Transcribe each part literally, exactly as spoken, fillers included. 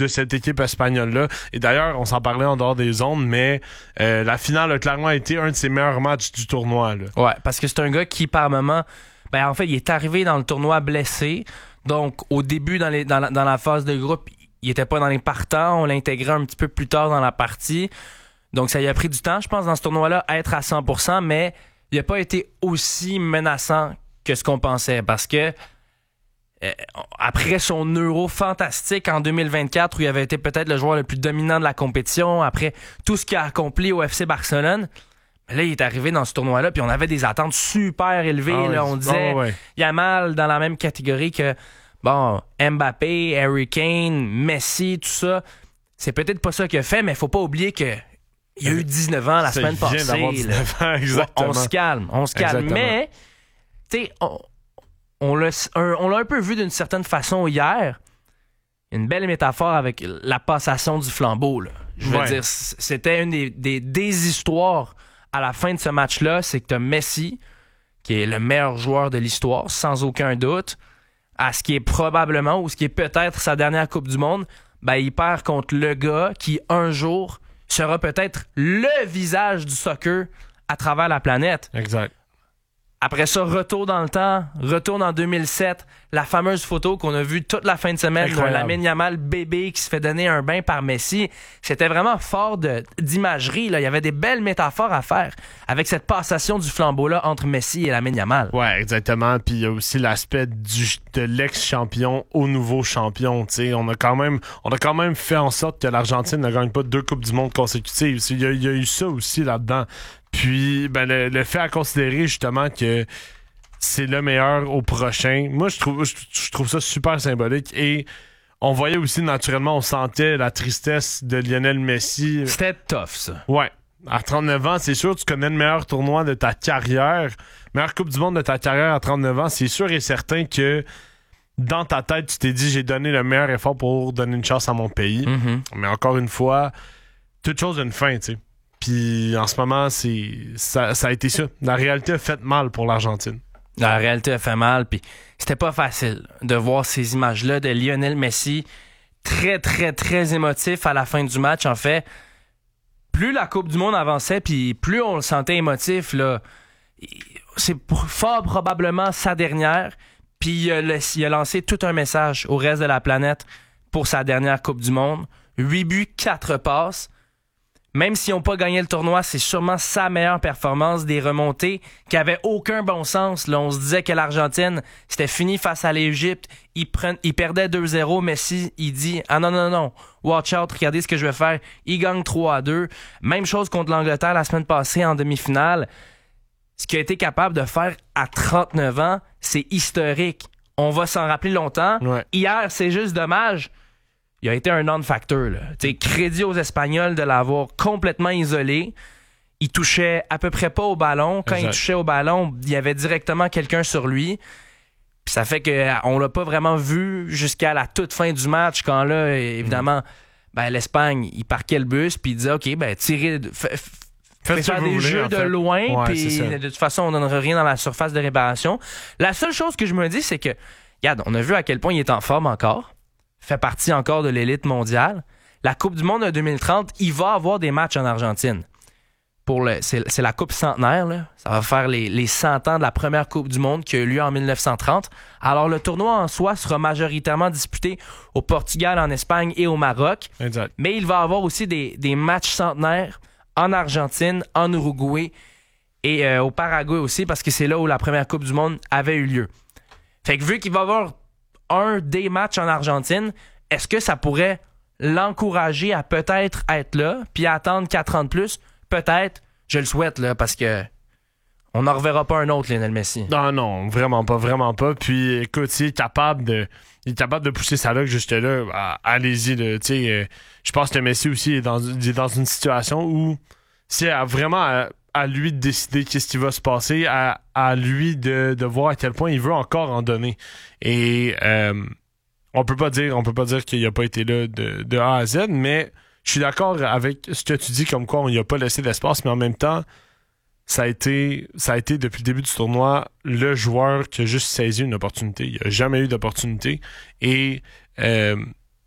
de cette équipe espagnole-là. Et d'ailleurs, on s'en parlait en dehors des ondes, mais euh, la finale a clairement été un de ses meilleurs matchs du tournoi. Là. Ouais, parce que c'est un gars qui, par moment, ben en fait, il est arrivé dans le tournoi blessé. Donc, au début, dans, les, dans, la, dans la phase de groupe, il était pas dans les partants. On l'a intégré un petit peu plus tard dans la partie. Donc, ça lui a pris du temps, je pense, dans ce tournoi-là, à être à cent pour cent, mais il n'a pas été aussi menaçant que ce qu'on pensait. Parce que euh, après son Euro fantastique en deux mille vingt-quatre, où il avait été peut-être le joueur le plus dominant de la compétition, après tout ce qu'il a accompli au F C Barcelone, là, il est arrivé dans ce tournoi-là, puis on avait des attentes super élevées. Ah ouais, là, on disait, oh ouais. Yamal dans la même catégorie que bon, Mbappé, Harry Kane, Messi, tout ça. C'est peut-être pas ça qu'il a fait, mais faut pas oublier que il a eu dix-neuf ans la ça semaine passée. D'avoir dix-neuf ans, exactement. On se calme, on se calme. Exactement. Mais, tu sais, on, on, l'a, un, on l'a un peu vu d'une certaine façon hier. Une belle métaphore avec la passation du flambeau. Là. Je veux ouais. dire, c'était une des, des, des histoires à la fin de ce match-là, c'est que tu as Messi, qui est le meilleur joueur de l'histoire, sans aucun doute, à ce qui est probablement, ou ce qui est peut-être sa dernière Coupe du Monde, ben, il perd contre le gars qui, un jour, sera peut-être le visage du soccer à travers la planète. Exact. Après ça, retour dans le temps, retourne en deux mille sept, la fameuse photo qu'on a vue toute la fin de semaine de Lamine Yamal bébé qui se fait donner un bain par Messi. C'était vraiment fort de, d'imagerie. Là. Il y avait des belles métaphores à faire avec cette passation du flambeau-là entre Messi et Lamine Yamal. Ouais, exactement. Puis il y a aussi l'aspect du, de l'ex-champion au nouveau champion. T'sais. On a quand même, on a quand même fait en sorte que l'Argentine ne gagne pas deux Coupes du Monde consécutives. Il y a, il y a eu ça aussi là-dedans. Puis, ben, le, le fait à considérer justement que c'est le meilleur au prochain, moi, je trouve, je, je trouve ça super symbolique. Et on voyait aussi, naturellement, on sentait la tristesse de Lionel Messi. C'était tough, ça. Ouais. À trente-neuf ans, c'est sûr, tu connais le meilleur tournoi de ta carrière, meilleure Coupe du Monde de ta carrière à trente-neuf ans. C'est sûr et certain que dans ta tête, tu t'es dit, j'ai donné le meilleur effort pour donner une chance à mon pays. Mm-hmm. Mais encore une fois, toute chose a une fin, tu sais. Puis en ce moment, c'est ça, ça a été ça. La réalité a fait mal pour l'Argentine. La réalité a fait mal, puis c'était pas facile de voir ces images-là de Lionel Messi très, très, très émotif à la fin du match. En fait, plus la Coupe du Monde avançait, puis plus on le sentait émotif, là, c'est pour, fort probablement sa dernière, puis il a, il a lancé tout un message au reste de la planète pour sa dernière Coupe du Monde. huit buts, quatre passes. Même s'ils n'ont pas gagné le tournoi, c'est sûrement sa meilleure performance, des remontées qui n'avaient aucun bon sens. Là, on se disait que l'Argentine, c'était fini face à l'Égypte. Ils, prennent, ils perdaient deux zéro. Messi, il dit « Ah non, non, non, watch out, regardez ce que je vais faire. » Il gagne trois à deux. Même chose contre l'Angleterre la semaine passée en demi-finale. Ce qu'il a été capable de faire à trente-neuf ans, c'est historique. On va s'en rappeler longtemps. Ouais. Hier, c'est juste dommage. Il a été un non-factor. T'sais, crédit aux Espagnols de l'avoir complètement isolé. Il touchait à peu près pas au ballon. Quand exact. il touchait au ballon, il y avait directement quelqu'un sur lui. Puis ça fait qu'on l'a pas vraiment vu jusqu'à la toute fin du match, quand là, évidemment, mmh. ben, l'Espagne, il parquait le bus, puis il disait, OK, ben, tirez... F- f- Faites faire des voulez, jeux de fait. loin, ouais, puis de toute façon, on donnera rien dans la surface de réparation. La seule chose que je me dis, c'est que, regarde, on a vu à quel point il est en forme encore. Fait partie encore de l'élite mondiale. La Coupe du Monde de deux mille trente, il va avoir des matchs en Argentine. Pour le, c'est, c'est la Coupe centenaire, là. Ça va faire les, les cent ans de la première Coupe du Monde qui a eu lieu en dix-neuf cent trente. Alors, le tournoi en soi sera majoritairement disputé au Portugal, en Espagne et au Maroc. Exact. Mais il va avoir aussi des, des matchs centenaires en Argentine, en Uruguay et euh, au Paraguay aussi, parce que c'est là où la première Coupe du Monde avait eu lieu. Fait que vu qu'il va y avoir un des matchs en Argentine, est-ce que ça pourrait l'encourager à peut-être être là, puis attendre quatre ans de plus? Peut-être. Je le souhaite, là, parce que on n'en reverra pas un autre, Lionel Messi. Non, non, vraiment pas, vraiment pas. Puis, écoute, il est capable de, il est capable de pousser sa luck juste là. Ah, allez-y, là. Tu sais, euh, je pense que Messi aussi est dans, il est dans une situation où c'est à, vraiment à, à lui de décider qu'est-ce qui va se passer, à, à lui de, de voir à quel point il veut encore en donner. Et euh, on peut pas dire, on peut pas dire qu'il a pas été là de, de A à Z, mais je suis d'accord avec ce que tu dis, comme quoi on n'y a pas laissé d'espace, mais en même temps, ça a été, ça a été depuis le début du tournoi le joueur qui a juste saisi une opportunité. Il n'y a jamais eu d'opportunité. Et euh,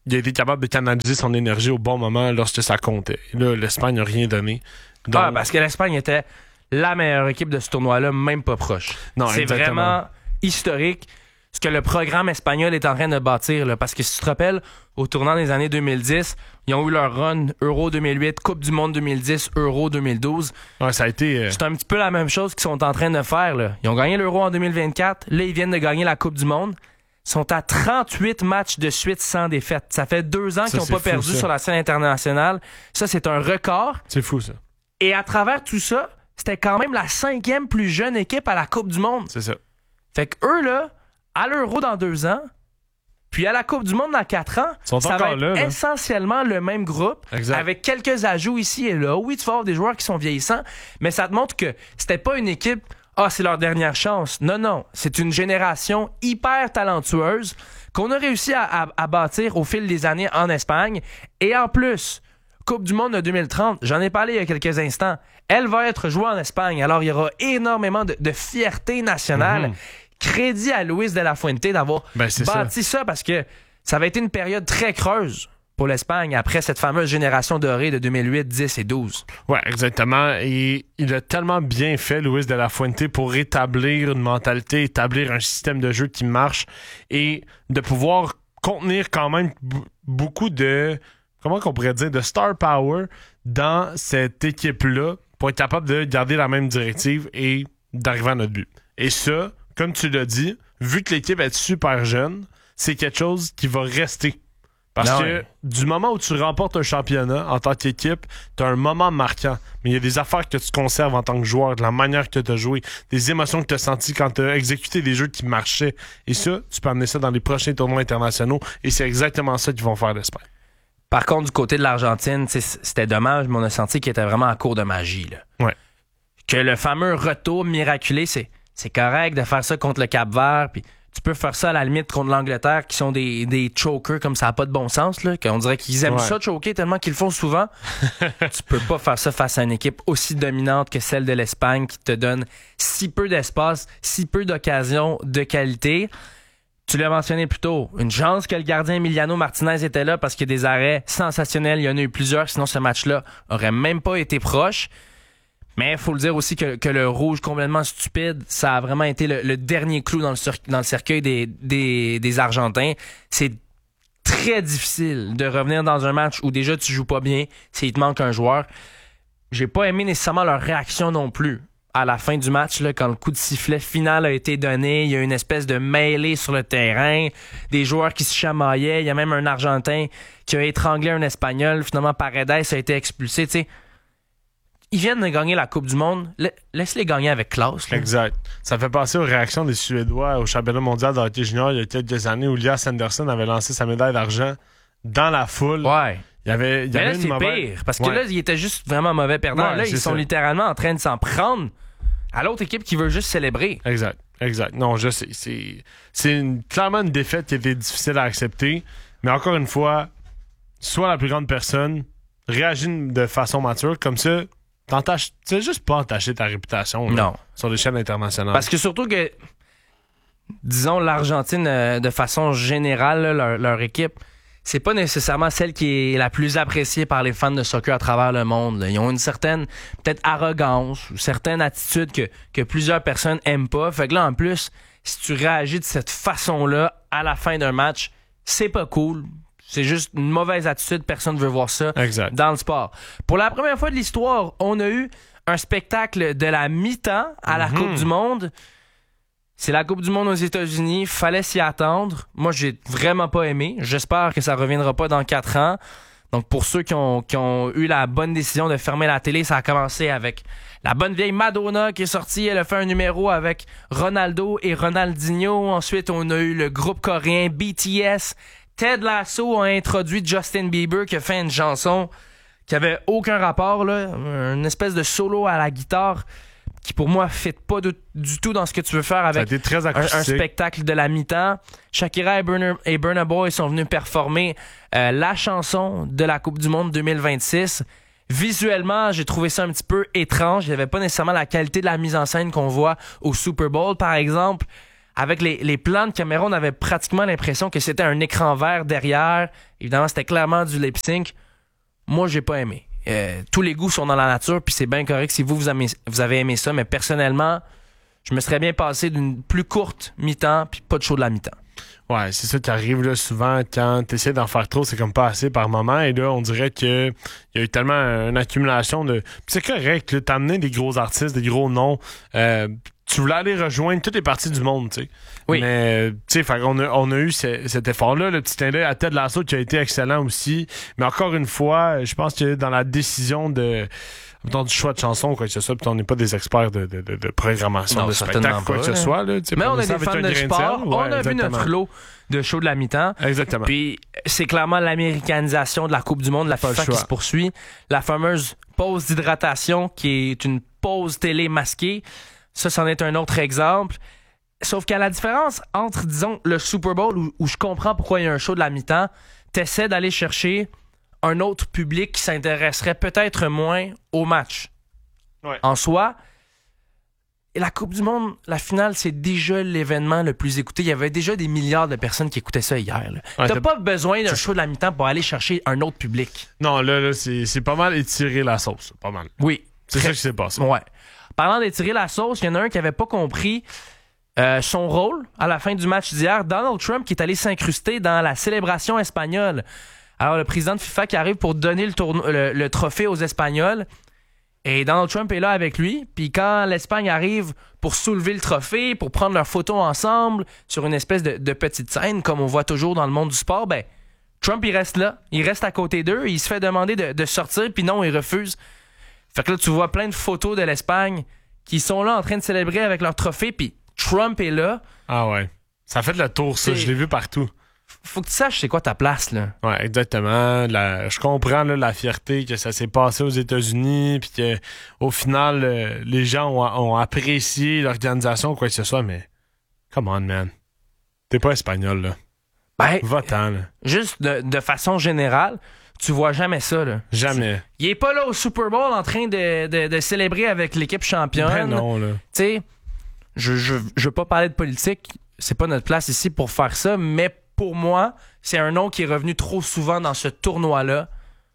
il a été capable de canaliser son énergie au bon moment lorsque ça comptait. Et là, l'Espagne n'a rien donné. Donc, ah, parce que l'Espagne était la meilleure équipe de ce tournoi-là, même pas proche. Non, c'est exactement. vraiment historique ce que le programme espagnol est en train de bâtir. Là, parce que si tu te rappelles, au tournant des années deux mille dix, ils ont eu leur run Euro deux mille huit, Coupe du Monde deux mille dix, Euro deux mille douze. Ouais, ça a été... Euh... C'est un petit peu la même chose qu'ils sont en train de faire. Là. Ils ont gagné l'Euro en deux mille vingt-quatre. Là, ils viennent de gagner la Coupe du Monde. Ils sont à trente-huit matchs de suite sans défaite. Ça fait deux ans ça, qu'ils n'ont pas fou, perdu ça. sur la scène internationale. Ça, c'est un record. C'est fou, ça. Et à travers tout ça, c'était quand même la cinquième plus jeune équipe à la Coupe du Monde. C'est ça. Fait que eux, là, à l'Euro dans deux ans, puis à la Coupe du Monde dans quatre ans, Ils sont ça encore va être là, là. essentiellement le même groupe, Exact. avec quelques ajouts ici et là. Oui, tu vas avoir des joueurs qui sont vieillissants, mais ça te montre que c'était pas une équipe, ah, c'est leur dernière chance. Non, non, c'est une génération hyper talentueuse qu'on a réussi à, à, à bâtir au fil des années en Espagne. Et en plus, Coupe du Monde de deux mille trente, j'en ai parlé il y a quelques instants, elle va être jouée en Espagne. Alors, il y aura énormément de, de fierté nationale. Mm-hmm. Crédit à Luis de la Fuente d'avoir ben, bâti ça. ça parce que ça va être une période très creuse pour l'Espagne après cette fameuse génération dorée de deux mille huit, dix et douze. Ouais, exactement. Et il a tellement bien fait, Luis de la Fuente, pour établir une mentalité, établir un système de jeu qui marche et de pouvoir contenir quand même b- beaucoup de, comment qu'on pourrait dire, de star power dans cette équipe-là pour être capable de garder la même directive et d'arriver à notre but. Et ça, comme tu l'as dit, vu que l'équipe est super jeune, c'est quelque chose qui va rester. Parce non, que ouais. du moment où tu remportes un championnat en tant qu'équipe, tu as un moment marquant. Mais il y a des affaires que tu conserves en tant que joueur, de la manière que tu as joué, des émotions que tu as senties quand tu as exécuté des jeux qui marchaient. Et ça, tu peux amener ça dans les prochains tournois internationaux. Et c'est exactement ça qu'ils vont faire l'Espagne. Par contre, du côté de l'Argentine, c'était dommage, mais on a senti qu'il était vraiment en cours de magie. Là. Ouais. Que le fameux retour miraculé, c'est... C'est correct de faire ça contre le Cap-Vert, puis tu peux faire ça à la limite contre l'Angleterre, qui sont des, des chokers comme ça n'a pas de bon sens, là, qu'on dirait qu'ils aiment ouais. ça choker tellement qu'ils le font souvent. Tu peux pas faire ça face à une équipe aussi dominante que celle de l'Espagne qui te donne si peu d'espace, si peu d'occasions de qualité. Tu l'as mentionné plus tôt, une chance que le gardien Emiliano Martinez était là parce qu'il y a des arrêts sensationnels, il y en a eu plusieurs, sinon ce match-là aurait même pas été proche. Mais il faut le dire aussi que, que le rouge complètement stupide, ça a vraiment été le, le dernier clou dans le, cer- dans le cercueil des, des, des Argentins. C'est très difficile de revenir dans un match où déjà tu joues pas bien, s'il te manque un joueur. J'ai pas aimé nécessairement leur réaction non plus. À la fin du match, là, quand le coup de sifflet final a été donné, il y a une espèce de mêlée sur le terrain, des joueurs qui se chamaillaient, il y a même un Argentin qui a étranglé un Espagnol, finalement Paredes a été expulsé, tu sais. Ils viennent de gagner la Coupe du Monde. Laisse-les gagner avec classe. Là. Exact. Ça fait penser aux réactions des Suédois au championnat mondial de hockey junior il y a quelques années où Elias Anderson avait lancé sa médaille d'argent dans la foule. Ouais. Il y avait, il y Mais avait là, une c'est mauvaise... pire. Parce que ouais. là, ils étaient juste vraiment mauvais perdants. Ouais, là, ils sont ça. littéralement en train de s'en prendre à l'autre équipe qui veut juste célébrer. Exact. Exact. Non, je sais. C'est, c'est une, clairement une défaite qui était difficile à accepter. Mais encore une fois, sois la plus grande personne, réagis de façon mature. Comme ça, t'entaches, tu sais juste pas entacher ta réputation là, non. sur l'échelle internationale. Parce que surtout que, disons, l'Argentine, euh, de façon générale, là, leur, leur équipe, c'est pas nécessairement celle qui est la plus appréciée par les fans de soccer à travers le monde. Là. Ils ont une certaine, peut-être, arrogance ou certaines attitudes que, que plusieurs personnes aiment pas. Fait que là, en plus, si tu réagis de cette façon-là à la fin d'un match, c'est pas cool. C'est juste une mauvaise attitude. Personne ne veut voir ça exact. Dans le sport. Pour la première fois de l'histoire, on a eu un spectacle de la mi-temps à la mm-hmm. Coupe du Monde. C'est la Coupe du Monde aux États-Unis. Fallait s'y attendre. Moi, j'ai vraiment pas aimé. J'espère que ça reviendra pas dans quatre ans. Donc, pour ceux qui ont, qui ont eu la bonne décision de fermer la télé, ça a commencé avec la bonne vieille Madonna qui est sortie. Elle a fait un numéro avec Ronaldo et Ronaldinho. Ensuite, on a eu le groupe coréen B T S. Ted Lasso a introduit Justin Bieber qui a fait une chanson qui avait aucun rapport, là, une espèce de solo à la guitare qui pour moi ne fit pas de, du tout dans ce que tu veux faire avec très un, un spectacle de la mi-temps. Shakira et Burna, et Burna Boy sont venus performer euh, la chanson de la Coupe du Monde deux mille vingt-six. Visuellement, j'ai trouvé ça un petit peu étrange. Il n'y avait pas nécessairement la qualité de la mise en scène qu'on voit au Super Bowl, par exemple. avec les, les plans de caméra, on avait pratiquement l'impression que c'était un écran vert derrière. Évidemment, c'était clairement du lip-sync. Moi, j'ai pas aimé. Euh, tous les goûts sont dans la nature, puis c'est bien correct si vous, vous, aimez, vous avez aimé ça, mais personnellement, je me serais bien passé d'une plus courte mi-temps, puis pas de show de la mi-temps. Ouais, c'est ça qui arrive là, souvent quand tu essaies d'en faire trop, c'est comme pas assez par moment. Et là, on dirait que il y a eu tellement une accumulation de. Puis c'est correct, là, t'as amené des gros artistes, des gros noms. Euh, tu voulais aller rejoindre toutes les parties du monde, tu sais. Oui. Mais, tu sais, on a, on a eu ce, cet effort-là. Le petit clin d'œil à Ted Lasso qui a été excellent aussi. Mais encore une fois, je pense que dans la décision de. Mettons, du choix de chansons ou quoi que ce soit, puis on n'est pas des experts de, de, de, de programmation, non, de spectacle, quoi que ce soit. Là, mais on est des fans de sport, de ouais, on a exactement. vu notre lot de show de la mi-temps. Exactement. Puis c'est clairement l'américanisation de la Coupe du Monde, la FIFA qui se poursuit. La fameuse pause d'hydratation qui est une pause télé masquée. Ça, c'en est un autre exemple. Sauf qu'à la différence entre, disons, le Super Bowl où, où je comprends pourquoi il y a un show de la mi-temps, t'essaies d'aller chercher un autre public qui s'intéresserait peut-être moins au match. Ouais. En soi, la Coupe du Monde, la finale, c'est déjà l'événement le plus écouté. Il y avait déjà des milliards de personnes qui écoutaient ça hier. Là. Ouais, T'as t'as... pas besoin d'un show de la mi-temps pour aller chercher un autre public. Non, là, là c'est, c'est pas mal étirer la sauce. Pas mal. Oui. C'est très... ça qui s'est passé. Ouais. Parlant d'étirer la sauce, il y en a un qui avait pas compris euh, son rôle à la fin du match d'hier. Donald Trump qui est allé s'incruster dans la célébration espagnole. Alors, le président de FIFA qui arrive pour donner le, tourno- le, le trophée aux Espagnols. Et Donald Trump est là avec lui. Puis quand l'Espagne arrive pour soulever le trophée, pour prendre leurs photos ensemble sur une espèce de, de petite scène, comme on voit toujours dans le monde du sport, ben Trump, il reste là. Il reste à côté d'eux. Il se fait demander de, de sortir, puis non, il refuse. Fait que là, tu vois plein de photos de l'Espagne qui sont là en train de célébrer avec leur trophée, puis Trump est là. Ah ouais. Ça fait de la tour, ça. C'est... Je l'ai vu partout. Faut que tu saches c'est quoi ta place, là. Ouais, exactement. La, je comprends là, la fierté que ça s'est passé aux États-Unis, puis que au final, euh, les gens ont, ont apprécié l'organisation ou quoi que ce soit, mais come on, man. T'es pas espagnol, là. Ben, va-t'en, là. Juste de, de façon générale, tu vois jamais ça, là. Jamais. Il est pas là au Super Bowl en train de, de, de célébrer avec l'équipe championne. Ben non, là. Tu sais, je, je, je veux pas parler de politique, c'est pas notre place ici pour faire ça, mais pour moi, c'est un nom qui est revenu trop souvent dans ce tournoi-là.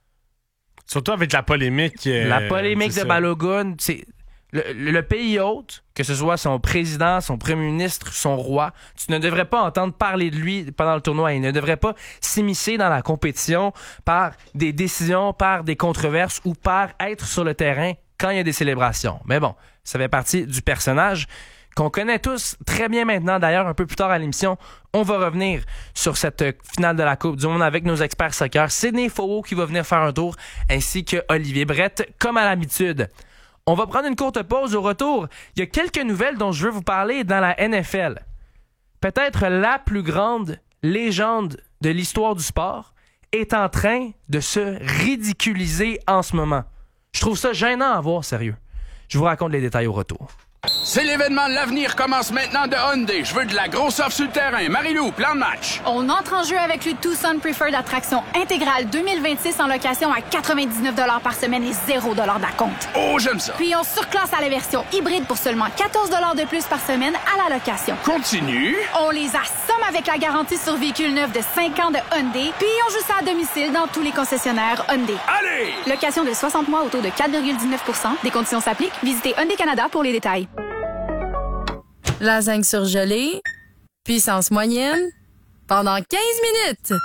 Surtout avec la polémique. Euh, la polémique de Balogun, c'est le, le pays hôte, que ce soit son président, son premier ministre, son roi, tu ne devrais pas entendre parler de lui pendant le tournoi. Il ne devrait pas s'immiscer dans la compétition par des décisions, par des controverses ou par être sur le terrain quand il y a des célébrations. Mais bon, ça fait partie du personnage qu'on connaît tous très bien maintenant. D'ailleurs, un peu plus tard à l'émission, on va revenir sur cette finale de la Coupe du Monde avec nos experts soccer. Sidney Faux qui va venir faire un tour, ainsi que Olivier Brett, comme à l'habitude. On va prendre une courte pause. Au retour, il y a quelques nouvelles dont je veux vous parler dans la N F L. Peut-être la plus grande légende de l'histoire du sport est en train de se ridiculiser en ce moment. Je trouve ça gênant à voir, sérieux. Je vous raconte les détails au retour. C'est l'événement de l'avenir commence maintenant de Hyundai. Je veux de la grosse offre sur le terrain. Marie-Lou, plan de match. On entre en jeu avec le Tucson Preferred Attraction intégrale deux mille vingt-six en location à quatre-vingt-dix-neuf dollars par semaine et zéro dollars d'acompte. Oh, j'aime ça. Puis on surclasse à la version hybride pour seulement quatorze dollars de plus par semaine à la location. Continue. On les assomme avec la garantie sur véhicule neuf de cinq ans de Hyundai. Puis on joue ça à domicile dans tous les concessionnaires Hyundai. Allez! Location de soixante mois au taux de quatre virgule dix-neuf pour cent. Des conditions s'appliquent. Visitez Hyundai Canada pour les détails. Lasagne surgelée, puissance moyenne, pendant quinze minutes.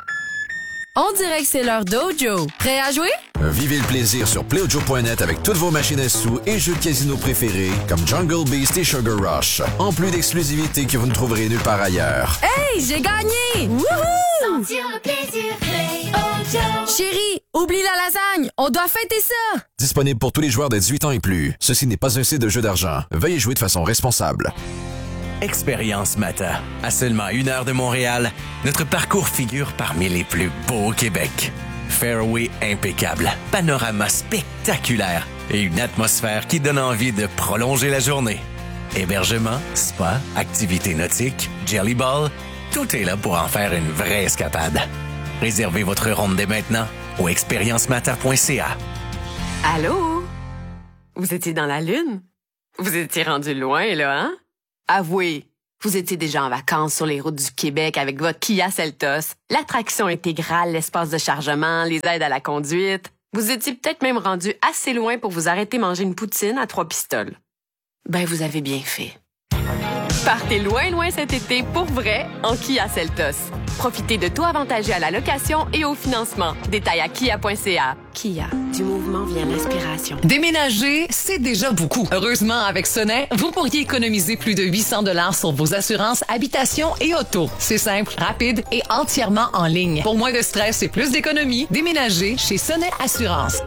On dirait que c'est l'heure d'Ojo. Prêt à jouer? Vivez le plaisir sur play ojo point net avec toutes vos machines à sous et jeux de casino préférés comme Jungle Beast et Sugar Rush. En plus d'exclusivités que vous ne trouverez nulle part ailleurs. Hey, j'ai gagné! Wouhou! Sentir le plaisir, Play Ojo. Chérie, oublie la lasagne, on doit fêter ça! Disponible pour tous les joueurs de dix-huit ans et plus. Ceci n'est pas un site de jeu d'argent. Veuillez jouer de façon responsable. Expérience Mata. À seulement une heure de Montréal, notre parcours figure parmi les plus beaux au Québec. Fairway impeccable, panorama spectaculaire et une atmosphère qui donne envie de prolonger la journée. Hébergement, spa, activités nautiques, jelly ball, tout est là pour en faire une vraie escapade. Réservez votre ronde dès maintenant au expérience mata point c a. Allô? Vous étiez dans la Lune? Vous étiez rendu loin, là, hein? Avouez, Vous étiez déjà en vacances sur les routes du Québec avec votre Kia Seltos, l'attraction intégrale, l'espace de chargement, les aides à la conduite. Vous étiez peut-être même rendu assez loin pour vous arrêter manger une poutine à trois pistoles. Ben, vous avez bien fait. Partez loin, loin cet été pour vrai en Kia Seltos. Profitez de taux avantagés à la location et au financement. Détails à kia point c a. Kia, du mouvement vient l'inspiration. Déménager, c'est déjà beaucoup. Heureusement, avec Sonnet, vous pourriez économiser plus de huit cents dollars sur vos assurances habitation et auto. C'est simple, rapide et entièrement en ligne. Pour moins de stress et plus d'économie, déménagez chez Sonnet Assurance.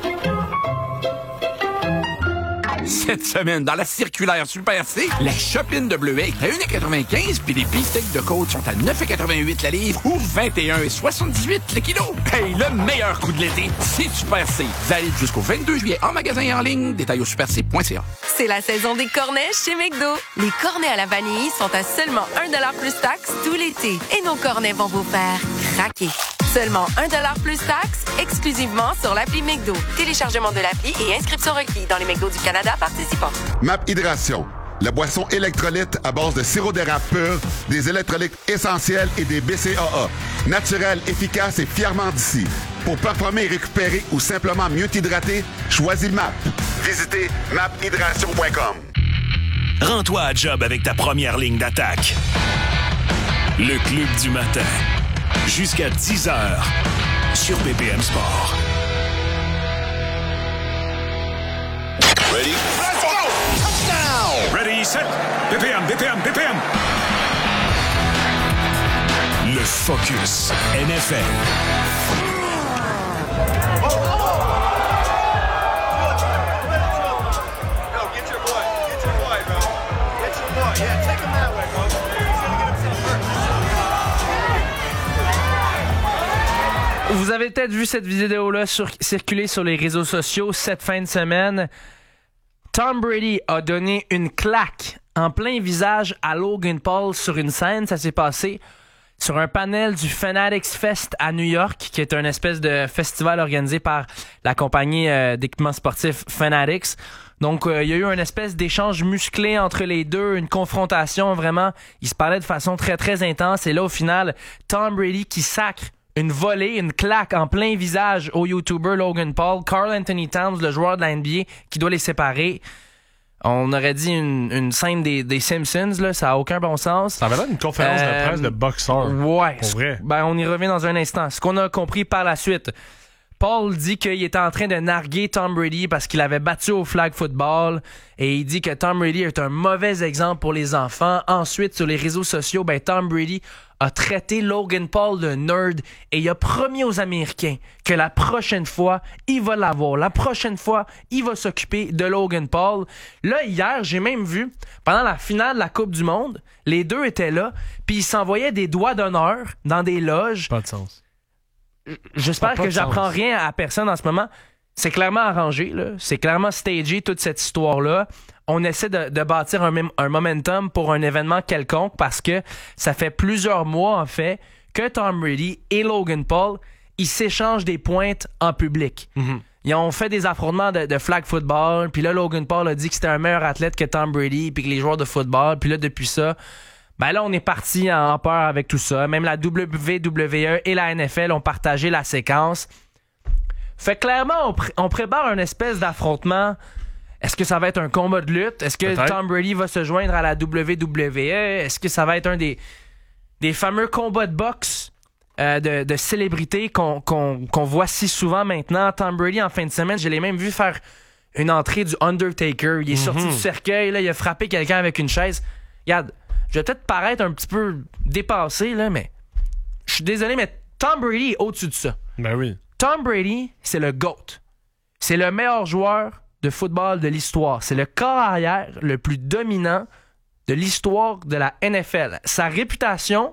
Cette semaine, dans la circulaire Super C, la chopine de bleuet est à un virgule quatre-vingt-quinze puis les beefsteaks de côte sont à neuf virgule quatre-vingt-huit la livre ou vingt et un virgule soixante-dix-huit le kilo. Hey, le meilleur coup de l'été, c'est Super C. Valide jusqu'au vingt-deux juillet en magasin et en ligne. Détails au super c point c a. C'est la saison des cornets chez McDo. Les cornets à la vanille sont à seulement un dollar plus taxe tout l'été. Et nos cornets vont vous faire craquer. Seulement un dollar plus taxe, exclusivement sur l'appli McDo. Téléchargement de l'appli et inscription requis dans les McDo du Canada participants. Map Hydration, la boisson électrolyte à base de sirop d'érable pur, des électrolytes essentiels et des B C A A. Naturel, efficace et fièrement d'ici. Pour performer et récupérer ou simplement mieux t'hydrater, choisis Map. Visitez map hydration point com. Rends-toi à job avec ta première ligne d'attaque. Le Club du matin. Jusqu'à dix heures sur B P M Sport. Ready? Let's go! Touchdown! Ready, set, B P M, B P M, B P M. Le Focus N F L. Oh, oh, oh. Vous avez peut-être vu cette vidéo-là sur, circuler sur les réseaux sociaux cette fin de semaine. Tom Brady a donné une claque en plein visage à Logan Paul sur une scène. Ça s'est passé sur un panel du Fanatics Fest à New York, qui est un espèce de festival organisé par la compagnie euh, d'équipements sportifs Fanatics. Donc, euh, il y a eu une espèce d'échange musclé entre les deux, une confrontation vraiment. Ils se parlaient de façon très, très intense. Et là, au final, Tom Brady qui sacre une volée, une claque en plein visage au YouTuber Logan Paul, Karl Anthony Towns, le joueur de la N B A, qui doit les séparer. On aurait dit une, une scène des, des Simpsons, là, ça a aucun bon sens. Ça avait l'air d'une conférence euh, de presse de boxeur. Ouais. Pour vrai. Ben, on y revient dans un instant. Ce qu'on a compris par la suite, Paul dit qu'il était en train de narguer Tom Brady parce qu'il avait battu au flag football et il dit que Tom Brady est un mauvais exemple pour les enfants. Ensuite, sur les réseaux sociaux, ben Tom Brady a traité Logan Paul de nerd et il a promis aux Américains que la prochaine fois, il va l'avoir. La prochaine fois, il va s'occuper de Logan Paul. Là, hier, j'ai même vu, pendant la finale de la Coupe du Monde, les deux étaient là, puis ils s'envoyaient des doigts d'honneur dans des loges. Pas de sens. J'espère que j'apprends rien à personne en ce moment. C'est clairement arrangé, là. C'est clairement stagé, toute cette histoire-là. On essaie de, de bâtir un, un momentum pour un événement quelconque parce que ça fait plusieurs mois, en fait, que Tom Brady et Logan Paul, ils s'échangent des pointes en public. Mm-hmm. Ils ont fait des affrontements de, de flag football, puis là, Logan Paul a dit que c'était un meilleur athlète que Tom Brady, puis que les joueurs de football, puis là, depuis ça... Ben là, on est parti en peur avec tout ça. Même la W W E et la N F L ont partagé la séquence. Fait clairement, on, pr- on prépare une espèce d'affrontement. Est-ce que ça va être un combat de lutte? Est-ce que Peut-être. Tom Brady va se joindre à la W W E? Est-ce que ça va être un des, des fameux combats de boxe euh, de, de célébrités qu'on, qu'on, qu'on voit si souvent maintenant? Tom Brady, en fin de semaine, je l'ai même vu faire une entrée du Undertaker. Il est mm-hmm. sorti du cercueil, là, il a frappé quelqu'un avec une chaise. Regarde, je vais peut-être paraître un petit peu dépassé, là, mais je suis désolé, mais Tom Brady est au-dessus de ça. Ben oui. Tom Brady, c'est le GOAT. C'est le meilleur joueur de football de l'histoire. C'est le corps arrière le plus dominant de l'histoire de la N F L. Sa réputation,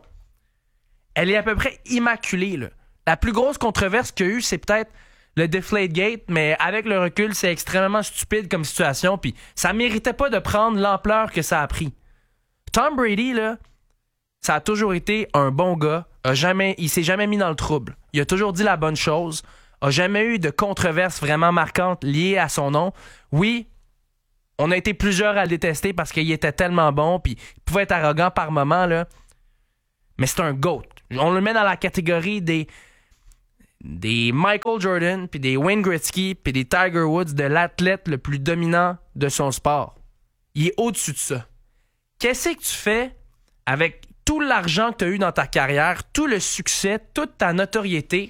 elle est à peu près immaculée, là. La plus grosse controverse qu'il y a eu, c'est peut-être le Deflategate, mais avec le recul, c'est extrêmement stupide comme situation, puis ça méritait pas de prendre l'ampleur que ça a pris. Tom Brady, là, ça a toujours été un bon gars. A jamais, il s'est jamais mis dans le trouble. Il a toujours dit la bonne chose. A jamais eu de controverse vraiment marquante liée à son nom. Oui, On a été plusieurs à le détester parce qu'il était tellement bon, puis il pouvait être arrogant par moment, là. Mais c'est un GOAT. On le met dans la catégorie des, des Michael Jordan, puis des Wayne Gretzky, puis des Tiger Woods, de l'athlète le plus dominant de son sport. Il est au-dessus de ça. Qu'est-ce que tu fais avec tout l'argent que tu as eu dans ta carrière, tout le succès, toute ta notoriété,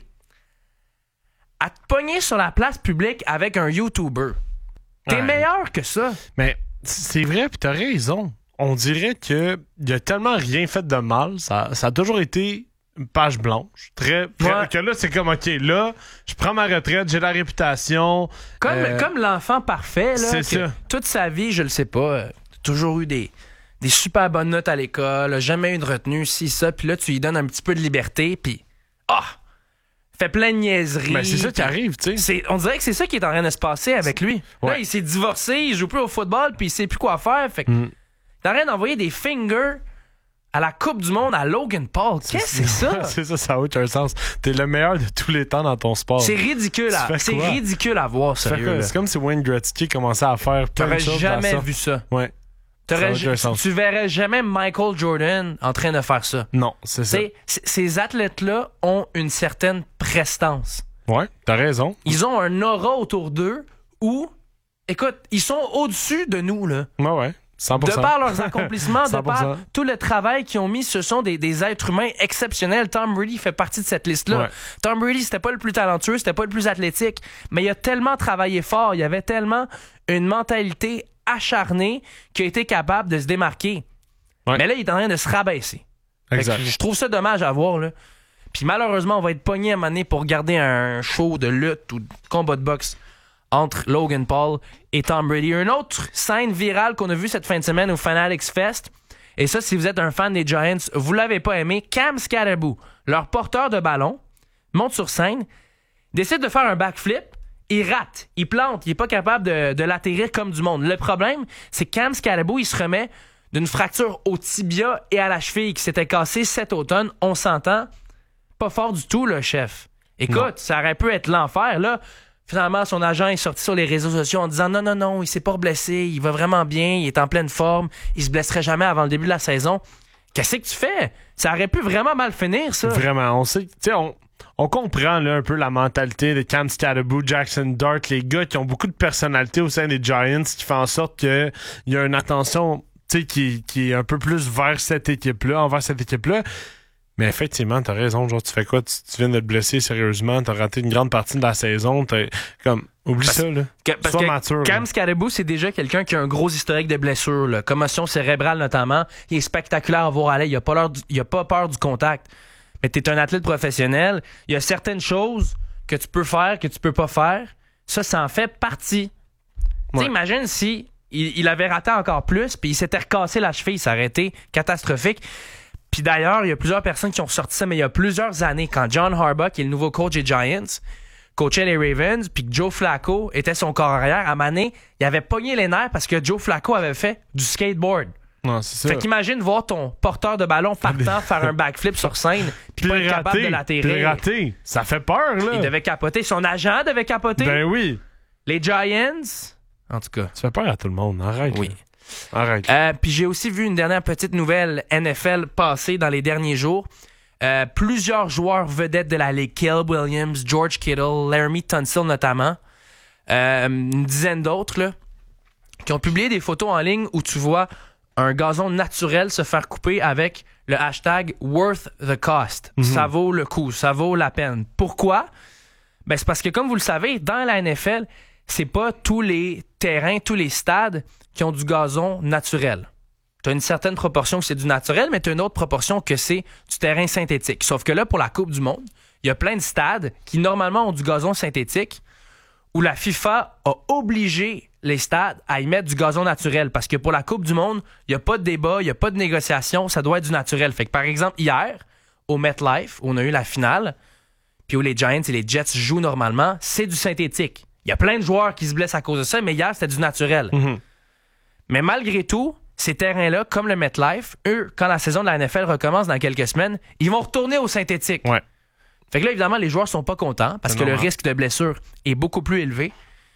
à te pogner sur la place publique avec un YouTuber? T'es ouais. meilleur que ça. Mais c'est vrai, puis t'as raison. On dirait que il a tellement rien fait de mal. Ça, ça a toujours été une page blanche. Très, très Ouais. que là, c'est comme, OK, là, je prends ma retraite, j'ai la réputation. Comme, euh, comme l'enfant parfait, là, c'est que ça. toute sa vie, je le sais pas, euh, toujours eu des, des super bonnes notes à l'école, jamais eu de retenue, si, ça, puis là, tu lui donnes un petit peu de liberté, puis ah! Fait plein de niaiseries. Ben, c'est ça qui arrive, tu sais. On dirait que c'est ça qui est en train de se passer avec lui. Ouais. Là, il s'est divorcé, il joue plus au football, puis il sait plus quoi faire. Fait que Mm. t'as rien d'envoyer des fingers à la Coupe du Monde à Logan Paul. Qu'est-ce que c'est ça? c'est ça, ça a aucun sens. T'es le meilleur de tous les temps dans ton sport. C'est ridicule, à, Tu fais c'est quoi? ridicule à voir, Tu fais sérieux. quoi? là. C'est comme si Wayne Gretzky commençait à faire plein de T'aurais choses jamais dans ça. vu ça. Ouais. T'aurais- Ça a aucun sens. tu verrais jamais Michael Jordan en train de faire ça. Non, c'est ça. T'sais, c- ces athlètes-là ont une certaine prestance. Ouais, t'as raison. Ils ont un aura autour d'eux où, écoute, ils sont au-dessus de nous, là. Ouais, ouais. cent pour De cent. par leurs accomplissements, de cent pour cent. par tout le travail qu'ils ont mis, ce sont des, des êtres humains exceptionnels. Tom Brady fait partie de cette liste-là. Ouais. Tom Brady, c'était pas le plus talentueux, c'était pas le plus athlétique, mais il a tellement travaillé fort, il avait tellement une mentalité acharnée qu'il a été capable de se démarquer. Ouais. Mais là, il est en train de se rabaisser. Fait que Exact. je trouve ça dommage à voir, là. Puis malheureusement, on va être pogné à un moment donné pour regarder un show de lutte ou de combat de boxe entre Logan Paul et Tom Brady. Une autre scène virale qu'on a vue cette fin de semaine au Fanatics Fest, et ça, si vous êtes un fan des Giants, vous l'avez pas aimé, Cam Scarabout, leur porteur de ballon, monte sur scène, décide de faire un backflip, il rate, il plante, il est pas capable de, de l'atterrir comme du monde. Le problème, c'est que Cam Scarabout, il se remet d'une fracture au tibia et à la cheville qui s'était cassée cet automne. On s'entend, pas fort du tout, le chef. Écoute, Non. ça aurait pu être l'enfer, là. Finalement, son agent est sorti sur les réseaux sociaux en disant non, non, non, il s'est pas blessé, il va vraiment bien, il est en pleine forme, il se blesserait jamais avant le début de la saison. Qu'est-ce que tu fais? Ça aurait pu vraiment mal finir, ça. Vraiment, on sait, tu sais, on, on comprend là, un peu la mentalité de Cam Scarabout, Jackson Dart, les gars qui ont beaucoup de personnalité au sein des Giants, qui fait en sorte qu'il y a une attention, tu sais, qui, qui est un peu plus vers cette équipe-là, envers cette équipe-là. Mais effectivement, t'as raison. Genre, tu fais quoi? Tu, tu viens de te blesser sérieusement, t'as raté une grande partie de la saison. T'as, comme, oublie Parce- ça, là. Que- parce Sois que mature. Cam là. Scarabout, c'est déjà quelqu'un qui a un gros historique de blessures, là. Commotion cérébrale notamment. Il est spectaculaire à voir aller. Il a pas, l'heure du- il a pas peur du contact. Mais t'es un athlète professionnel. Il y a certaines choses que tu peux faire, que tu peux pas faire. Ça, ça en fait partie. Tu sais, Ouais. imagine si il, il avait raté encore plus, puis il s'était recassé la cheville. Ça aurait été catastrophique. Puis d'ailleurs, il y a plusieurs personnes qui ont sorti ça, mais il y a plusieurs années, quand John Harbaugh, qui est le nouveau coach des Giants, coachait les Ravens, puis que Joe Flacco était son corps arrière, à un moment donné, il avait pogné les nerfs parce que Joe Flacco avait fait du skateboard. Non, c'est ça. Fait qu'imagine voir ton porteur de ballon partant faire un backflip sur scène, puis pas être capable raté, de puis l'atterrir. raté. Ça fait peur, là. Il devait capoter. Son agent devait capoter. Ben oui. Les Giants, en tout cas. Tu fais peur à tout le monde. Arrête. Oui. là. Arrête. Euh, puis j'ai aussi vu une dernière petite nouvelle N F L passer dans les derniers jours. Euh, plusieurs joueurs vedettes de la Ligue, Caleb Williams, George Kittle, Laramie Tunsil notamment, euh, une dizaine d'autres, là, qui ont publié des photos en ligne où tu vois un gazon naturel se faire couper avec le hashtag worth the cost. Mhm. Ça vaut le coup, ça vaut la peine. Pourquoi? Ben, c'est parce que, comme vous le savez, dans la N F L, c'est pas tous les terrains, tous les stades qui ont du gazon naturel. Tu as une certaine proportion que c'est du naturel, mais tu as une autre proportion que c'est du terrain synthétique. Sauf que là, pour la Coupe du Monde, il y a plein de stades qui, normalement, ont du gazon synthétique où la FIFA a obligé les stades à y mettre du gazon naturel. Parce que pour la Coupe du Monde, il n'y a pas de débat, il n'y a pas de négociation, ça doit être du naturel. Fait que, par exemple, hier, au MetLife, où on a eu la finale, puis où les Giants et les Jets jouent normalement, c'est du synthétique. Il y a plein de joueurs qui se blessent à cause de ça, mais hier, c'était du naturel. Mhm. Mais malgré tout, ces terrains-là, comme le MetLife, eux, quand la saison de la N F L recommence dans quelques semaines, ils vont retourner au synthétique. Ouais. Fait que là, évidemment, les joueurs sont pas contents parce C'est que le normal. risque de blessure est beaucoup plus élevé.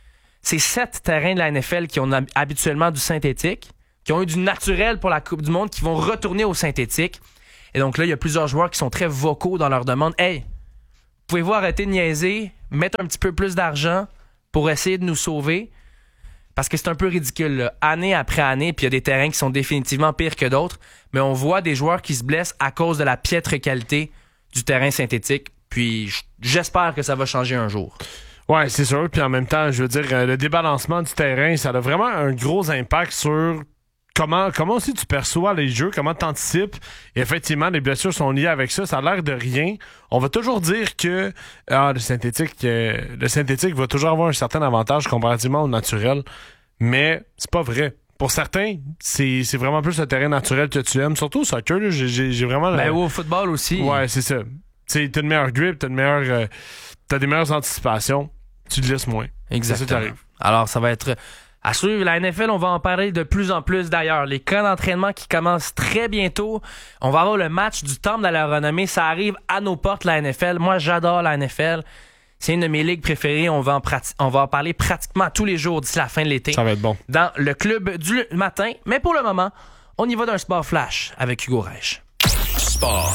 c'est sept terrains de la N F L qui ont hab- habituellement du synthétique, qui ont eu du naturel pour la Coupe du Monde, qui vont retourner au synthétique. Et donc là, il y a plusieurs joueurs qui sont très vocaux dans leur demande. « Hey, pouvez-vous arrêter de niaiser, mettre un petit peu plus d'argent pour essayer de nous sauver? » Parce que c'est un peu ridicule, là. Année après année, puis il y a des terrains qui sont définitivement pires que d'autres, mais on voit des joueurs qui se blessent à cause de la piètre qualité du terrain synthétique. Puis j'espère que ça va changer un jour. Ouais, c'est sûr. Puis en même temps, je veux dire, le débalancement du terrain, ça a vraiment un gros impact sur comment, comment aussi tu perçois les jeux, comment tu anticipes. Et effectivement, les blessures sont liées avec ça. Ça a l'air de rien. On va toujours dire que ah, le synthétique, euh, le synthétique va toujours avoir un certain avantage comparativement au naturel. Mais c'est pas vrai. Pour certains, c'est, c'est vraiment plus le terrain naturel que tu aimes. Surtout au soccer, là, j'ai, j'ai, j'ai vraiment... Ben le... oui, au football aussi. Ouais, c'est ça. T'sais, t'as une meilleure grip, t'as une meilleure, euh, t'as des meilleures anticipations, tu te laisses moins. Exactement. C'est ça qui arrive. Alors, ça va être à suivre. La N F L, on va en parler de plus en plus d'ailleurs. Les camps d'entraînement qui commencent très bientôt. On va avoir le match du Temple de la Renommée. Ça arrive à nos portes, la N F L. Moi, j'adore la N F L. C'est une de mes ligues préférées. On va en, prati- on va en parler pratiquement tous les jours d'ici la fin de l'été. Ça va être bon. Dans le club du matin. Mais pour le moment, on y va d'un sport flash avec Hugo Reich. Sport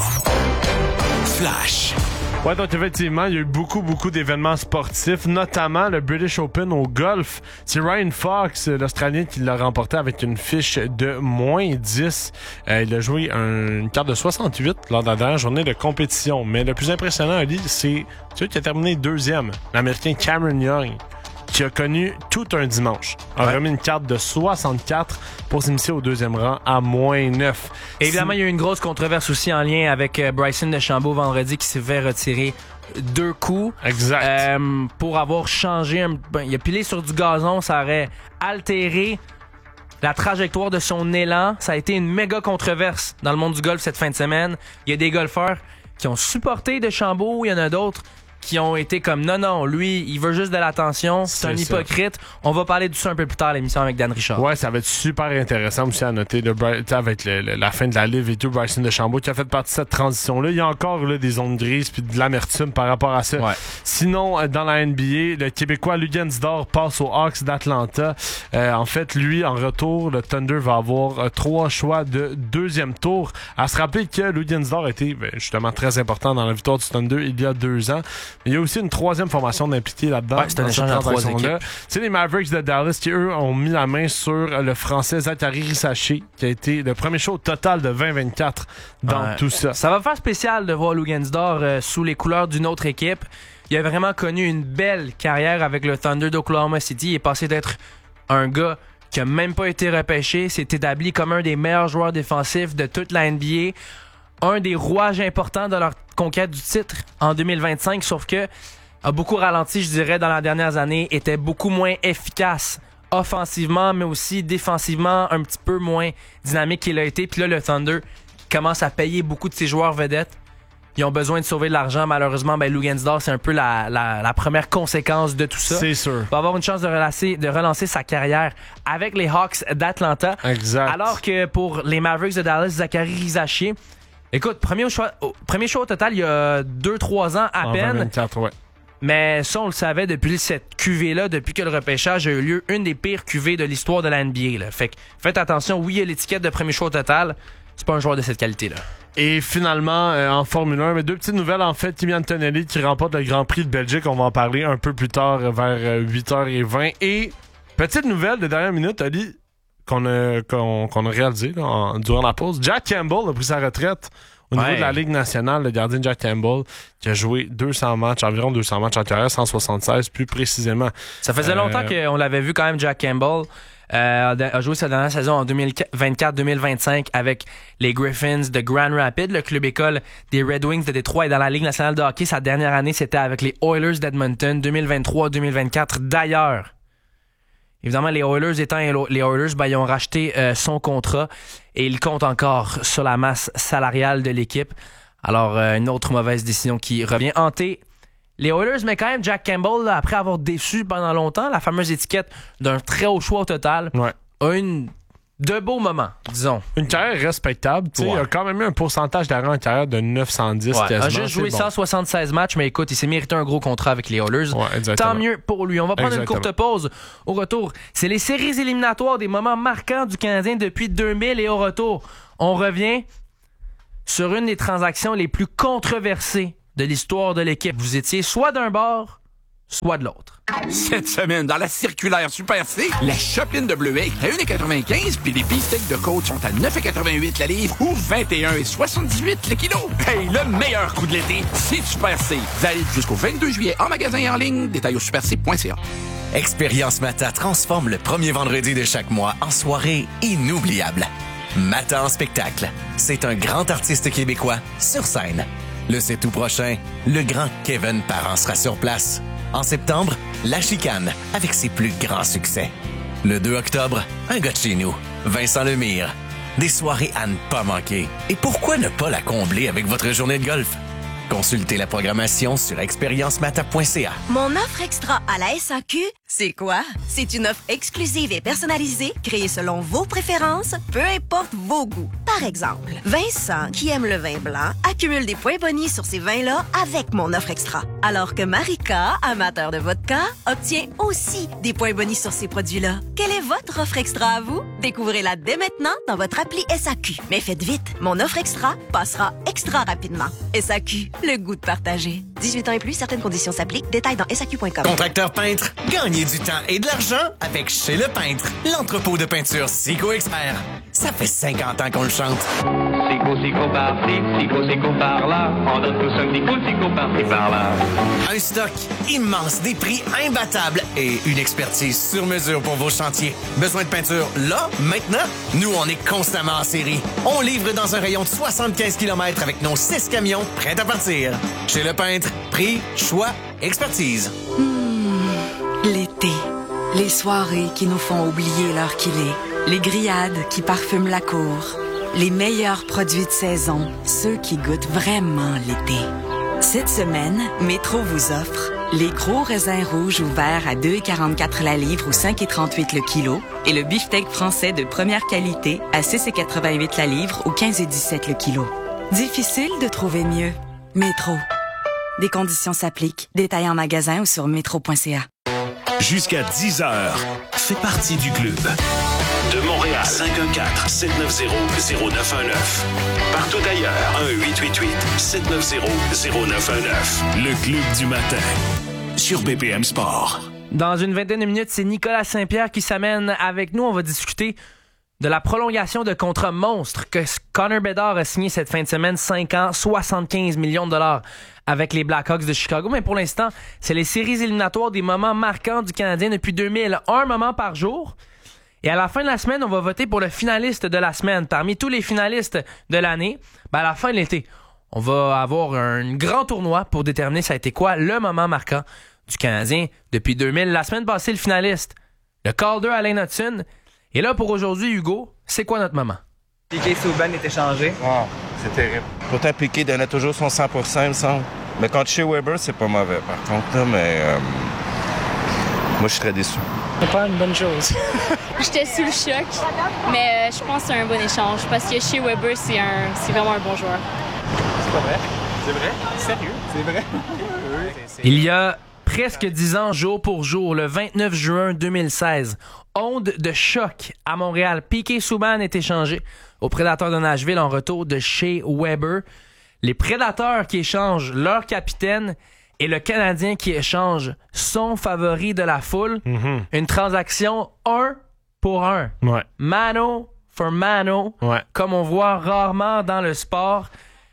flash. Ouais, donc effectivement, il y a eu beaucoup, beaucoup d'événements sportifs, notamment le British Open au golf. C'est Ryan Fox, l'Australien, qui l'a remporté avec une fiche de moins dix. Euh, il a joué un, une carte de soixante-huit lors de la dernière journée de compétition. Mais le plus impressionnant, Ali, c'est celui qui a terminé deuxième, l'Américain Cameron Young, qui a connu tout un dimanche. A ouais. remis une carte de soixante-quatre pour s'initier au deuxième rang à moins neuf. Évidemment, il y a eu une grosse controverse aussi en lien avec euh, Bryson DeChambeau vendredi qui s'est fait retirer deux coups. Exact. Euh, pour avoir changé. Un, ben, il a pilé sur du gazon, ça aurait altéré la trajectoire de son élan. Ça a été une méga controverse dans le monde du golf cette fin de semaine. Il y a des golfeurs qui ont supporté DeChambeau, il y en a d'autres qui ont été comme non, non, lui, il veut juste de l'attention, c'est, c'est un ça. hypocrite. On va parler de ça un peu plus tard à l'émission avec Dan Richard. Ouais, ça va être super intéressant aussi à noter de, avec le, le, la fin de la livre et tout, Bryson DeChambeau qui a fait partie de cette transition-là. Il y a encore là, des zones grises puis de l'amertume par rapport à ça. Ouais. Sinon, dans la N B A, le Québécois Luguensdor passe aux Hawks d'Atlanta. Euh, en fait, lui, en retour, le Thunder va avoir euh, trois choix de deuxième tour. À se rappeler que Luguensdor a été ben, justement très important dans la victoire du Thunder il y a deux ans. Il y a aussi une troisième formation d'impliqués là-dedans. Ouais, c'est un échange en trois équipes. C'est les Mavericks de Dallas qui, eux, ont mis la main sur le Français Zachary Risacher, qui a été le premier show total de vingt vingt-quatre dans ouais. tout ça. Ça va faire spécial de voir Luguensdor euh, sous les couleurs d'une autre équipe. Il a vraiment connu une belle carrière avec le Thunder d'Oklahoma City. Il est passé d'être un gars qui a même pas été repêché, s'est établi comme un des meilleurs joueurs défensifs de toute la N B A. Un des rouages importants de leur conquête du titre en deux mille vingt-cinq, sauf que a beaucoup ralenti, je dirais, dans les dernières années, était beaucoup moins efficace offensivement, mais aussi défensivement, un petit peu moins dynamique qu'il a été. Puis là, le Thunder commence à payer beaucoup de ses joueurs vedettes. Ils ont besoin de sauver de l'argent. Malheureusement, ben, Luguensdor, c'est un peu la, la, la première conséquence de tout ça. C'est sûr. Il va avoir une chance de relancer, de relancer sa carrière avec les Hawks d'Atlanta. Exact. Alors que pour les Mavericks de Dallas, Zachary Risacher, écoute, premier choix, premier choix au total il y a deux trois ans à en peine. vingt-quatre, ouais. Mais ça, on le savait depuis cette cuvée-là, depuis que le repêchage a eu lieu, une des pires cuvées de l'histoire de la N B A. Là. Fait que faites attention, oui, il y a l'étiquette de premier choix au total. C'est pas un joueur de cette qualité-là. Et finalement, euh, en Formule un, mais deux petites nouvelles, en fait, Kimi Antonelli qui remporte le Grand Prix de Belgique. On va en parler un peu plus tard, vers euh, huit heures vingt. Et petite nouvelle de dernière minute, Ali, qu'on a, qu'on, qu'on a réalisé là, en, durant la pause. Jack Campbell a pris sa retraite au niveau ouais. de la Ligue nationale. Le gardien Jack Campbell qui a joué deux cents matchs, environ deux cents matchs en carrière, cent soixante-seize plus précisément. Ça faisait euh, longtemps qu'on l'avait vu quand même, Jack Campbell. Euh, a joué sa dernière saison en deux mille vingt-quatre deux mille vingt-cinq avec les Griffins de Grand Rapids, le club école des Red Wings de Détroit, et dans la Ligue nationale de hockey. Sa dernière année, c'était avec les Oilers d'Edmonton deux mille vingt-trois deux mille vingt-quatre. D'ailleurs, évidemment, les Oilers étant les Oilers, ben, ils ont racheté euh, son contrat et ils comptent encore sur la masse salariale de l'équipe. Alors, euh, une autre mauvaise décision qui revient hanter les Oilers, mais quand même, Jack Campbell, là, après avoir déçu pendant longtemps, la fameuse étiquette d'un très haut choix au total, ouais. a une de beaux moments, disons. Une carrière respectable. Ouais. Il a quand même eu un pourcentage d'arrêt en carrière de neuf cent dix ouais. quasiment. Il a juste joué bon. cent soixante-seize matchs, mais écoute, il s'est mérité un gros contrat avec les Oilers. Ouais, tant mieux pour lui. On va prendre exactement. une courte pause. Au retour, c'est les séries éliminatoires des moments marquants du Canadien depuis deux mille et au retour, on revient sur une des transactions les plus controversées de l'histoire de l'équipe. Vous étiez soit d'un bord, soit de l'autre. Cette semaine, dans la circulaire Super C, la chopine de bleuet est à un virgule quatre-vingt-quinze puis les beefsteaks de côte sont à neuf virgule quatre-vingt-huit la livre ou vingt et un virgule soixante-dix-huit le kilo. Hey, le meilleur coup de l'été, c'est Super C. Valide jusqu'au vingt-deux juillet en magasin et en ligne. Détails au super c point c a. Expérience Mata transforme le premier vendredi de chaque mois en soirée inoubliable. Mata en spectacle. C'est un grand artiste québécois sur scène. Le sept août prochain, le grand Kevin Parent sera sur place. En septembre, La Chicane, avec ses plus grands succès. Le deux octobre, un gars de chez nous, Vincent Lemire. Des soirées à ne pas manquer. Et pourquoi ne pas la combler avec votre journée de golf? Consultez la programmation sur expérience mata point c a. Mon offre extra à la S A Q, c'est quoi? C'est une offre exclusive et personnalisée, créée selon vos préférences, peu importe vos goûts. Par exemple, Vincent, qui aime le vin blanc, accumule des points bonus sur ces vins-là avec mon offre extra. Alors que Marika, amateur de vodka, obtient aussi des points bonus sur ces produits-là. Quelle est votre offre extra à vous? Découvrez-la dès maintenant dans votre appli S A Q. Mais faites vite, mon offre extra passera extra rapidement. S A Q, le goût de partager. dix-huit ans et plus, certaines conditions s'appliquent. Détails dans S A Q point com. Contracteur peintre, gagnez du temps et de l'argent avec Chez Le Peintre, l'entrepôt de peinture Sico Expert. Ça fait cinquante ans qu'on le chante. Sico, Sico par-ci, Sico, Sico par-là. On donne tous un petit coup de Sico par-ci, par-là. Un stock immense, des prix imbattables et une expertise sur mesure pour vos chantiers. Besoin de peinture là, maintenant? Nous, on est constamment en série. On livre dans un rayon de soixante-quinze kilomètres avec nos six camions prêts à partir. Chez Le Peintre, prix, choix, expertise. Mmh, l'été. Les soirées qui nous font oublier l'heure qu'il est. Les grillades qui parfument la cour. Les meilleurs produits de saison. Ceux qui goûtent vraiment l'été. Cette semaine, Métro vous offre les gros raisins rouges ouverts à deux virgule quarante-quatre la livre ou cinq virgule trente-huit le kilo et le beefsteak français de première qualité à six virgule quatre-vingt-huit la livre ou quinze virgule dix-sept le kilo. Difficile de trouver mieux. Métro. Des conditions s'appliquent. Détails en magasin ou sur métro point c a. Jusqu'à dix heures, fais partie du club. De Montréal, cinq un quatre, sept neuf zéro, zéro neuf un neuf. Partout ailleurs, un huit huit huit, sept neuf zéro, zéro neuf un neuf. Le club du matin, sur B P M Sport. Dans une vingtaine de minutes, c'est Nicolas Saint-Pierre qui s'amène avec nous. On va discuter de la prolongation de contrat monstre que Connor Bedard a signé cette fin de semaine, cinq ans, soixante-quinze millions de dollars avec les Blackhawks de Chicago. Mais pour l'instant, c'est les séries éliminatoires des moments marquants du Canadien depuis deux mille, un moment par jour. Et à la fin de la semaine, on va voter pour le finaliste de la semaine. Parmi tous les finalistes de l'année, ben à la fin de l'été, on va avoir un grand tournoi pour déterminer ça a été quoi le moment marquant du Canadien depuis deux mille. La semaine passée, le finaliste, le Calder Alain Hudson. Et là, pour aujourd'hui, Hugo, c'est quoi notre moment? Piqué Subban est échangé. Wow, c'est terrible. Pourtant, Piqué donnait toujours son cent pour cent, il me semble. Mais contre Shea Weber, c'est pas mauvais, par contre. Là, mais euh, moi, je suis très déçu. C'est pas une bonne chose. J'étais sous le choc, mais je pense que c'est un bon échange parce que Shea Weber, c'est, un, c'est vraiment un bon joueur. C'est pas vrai? C'est vrai? Sérieux? C'est vrai? Il y a presque dix ans, jour pour jour, le vingt-neuf juin deux mille seize, onde de choc à Montréal. Piqué Subban est échangé aux Prédateurs de Nashville en retour de Shea Weber. Les Prédateurs qui échangent leur capitaine et le Canadien qui échange son favori de la foule. Mm-hmm. Une transaction un pour un. Ouais. Mano for mano, ouais. Comme on voit rarement dans le sport.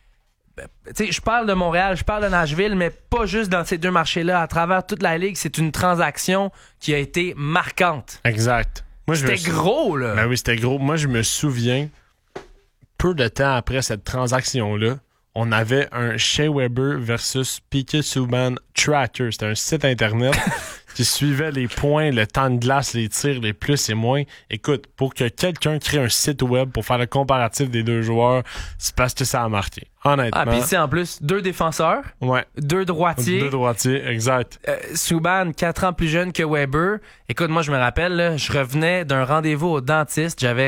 Tu sais, je parle de Montréal, je parle de Nashville, mais pas juste dans ces deux marchés-là. À travers toute la ligue, c'est une transaction qui a été marquante. Exact. Moi, je c'était me... gros, là. Ben oui, c'était gros. Moi, je me souviens, peu de temps après cette transaction-là, on avait un Shea Weber versus Piqué Subban tracker. C'était un site internet qui suivait les points, le temps de glace, les tirs, les plus et moins. Écoute, pour que quelqu'un crée un site web pour faire le comparatif des deux joueurs, c'est parce que ça a marqué. Honnêtement. Ah, puis c'est en plus deux défenseurs, ouais. deux droitiers. Deux droitiers, exact. Euh, Subban, quatre ans plus jeune que Weber. Écoute, moi, je me rappelle, là, je revenais d'un rendez-vous au dentiste. J'avais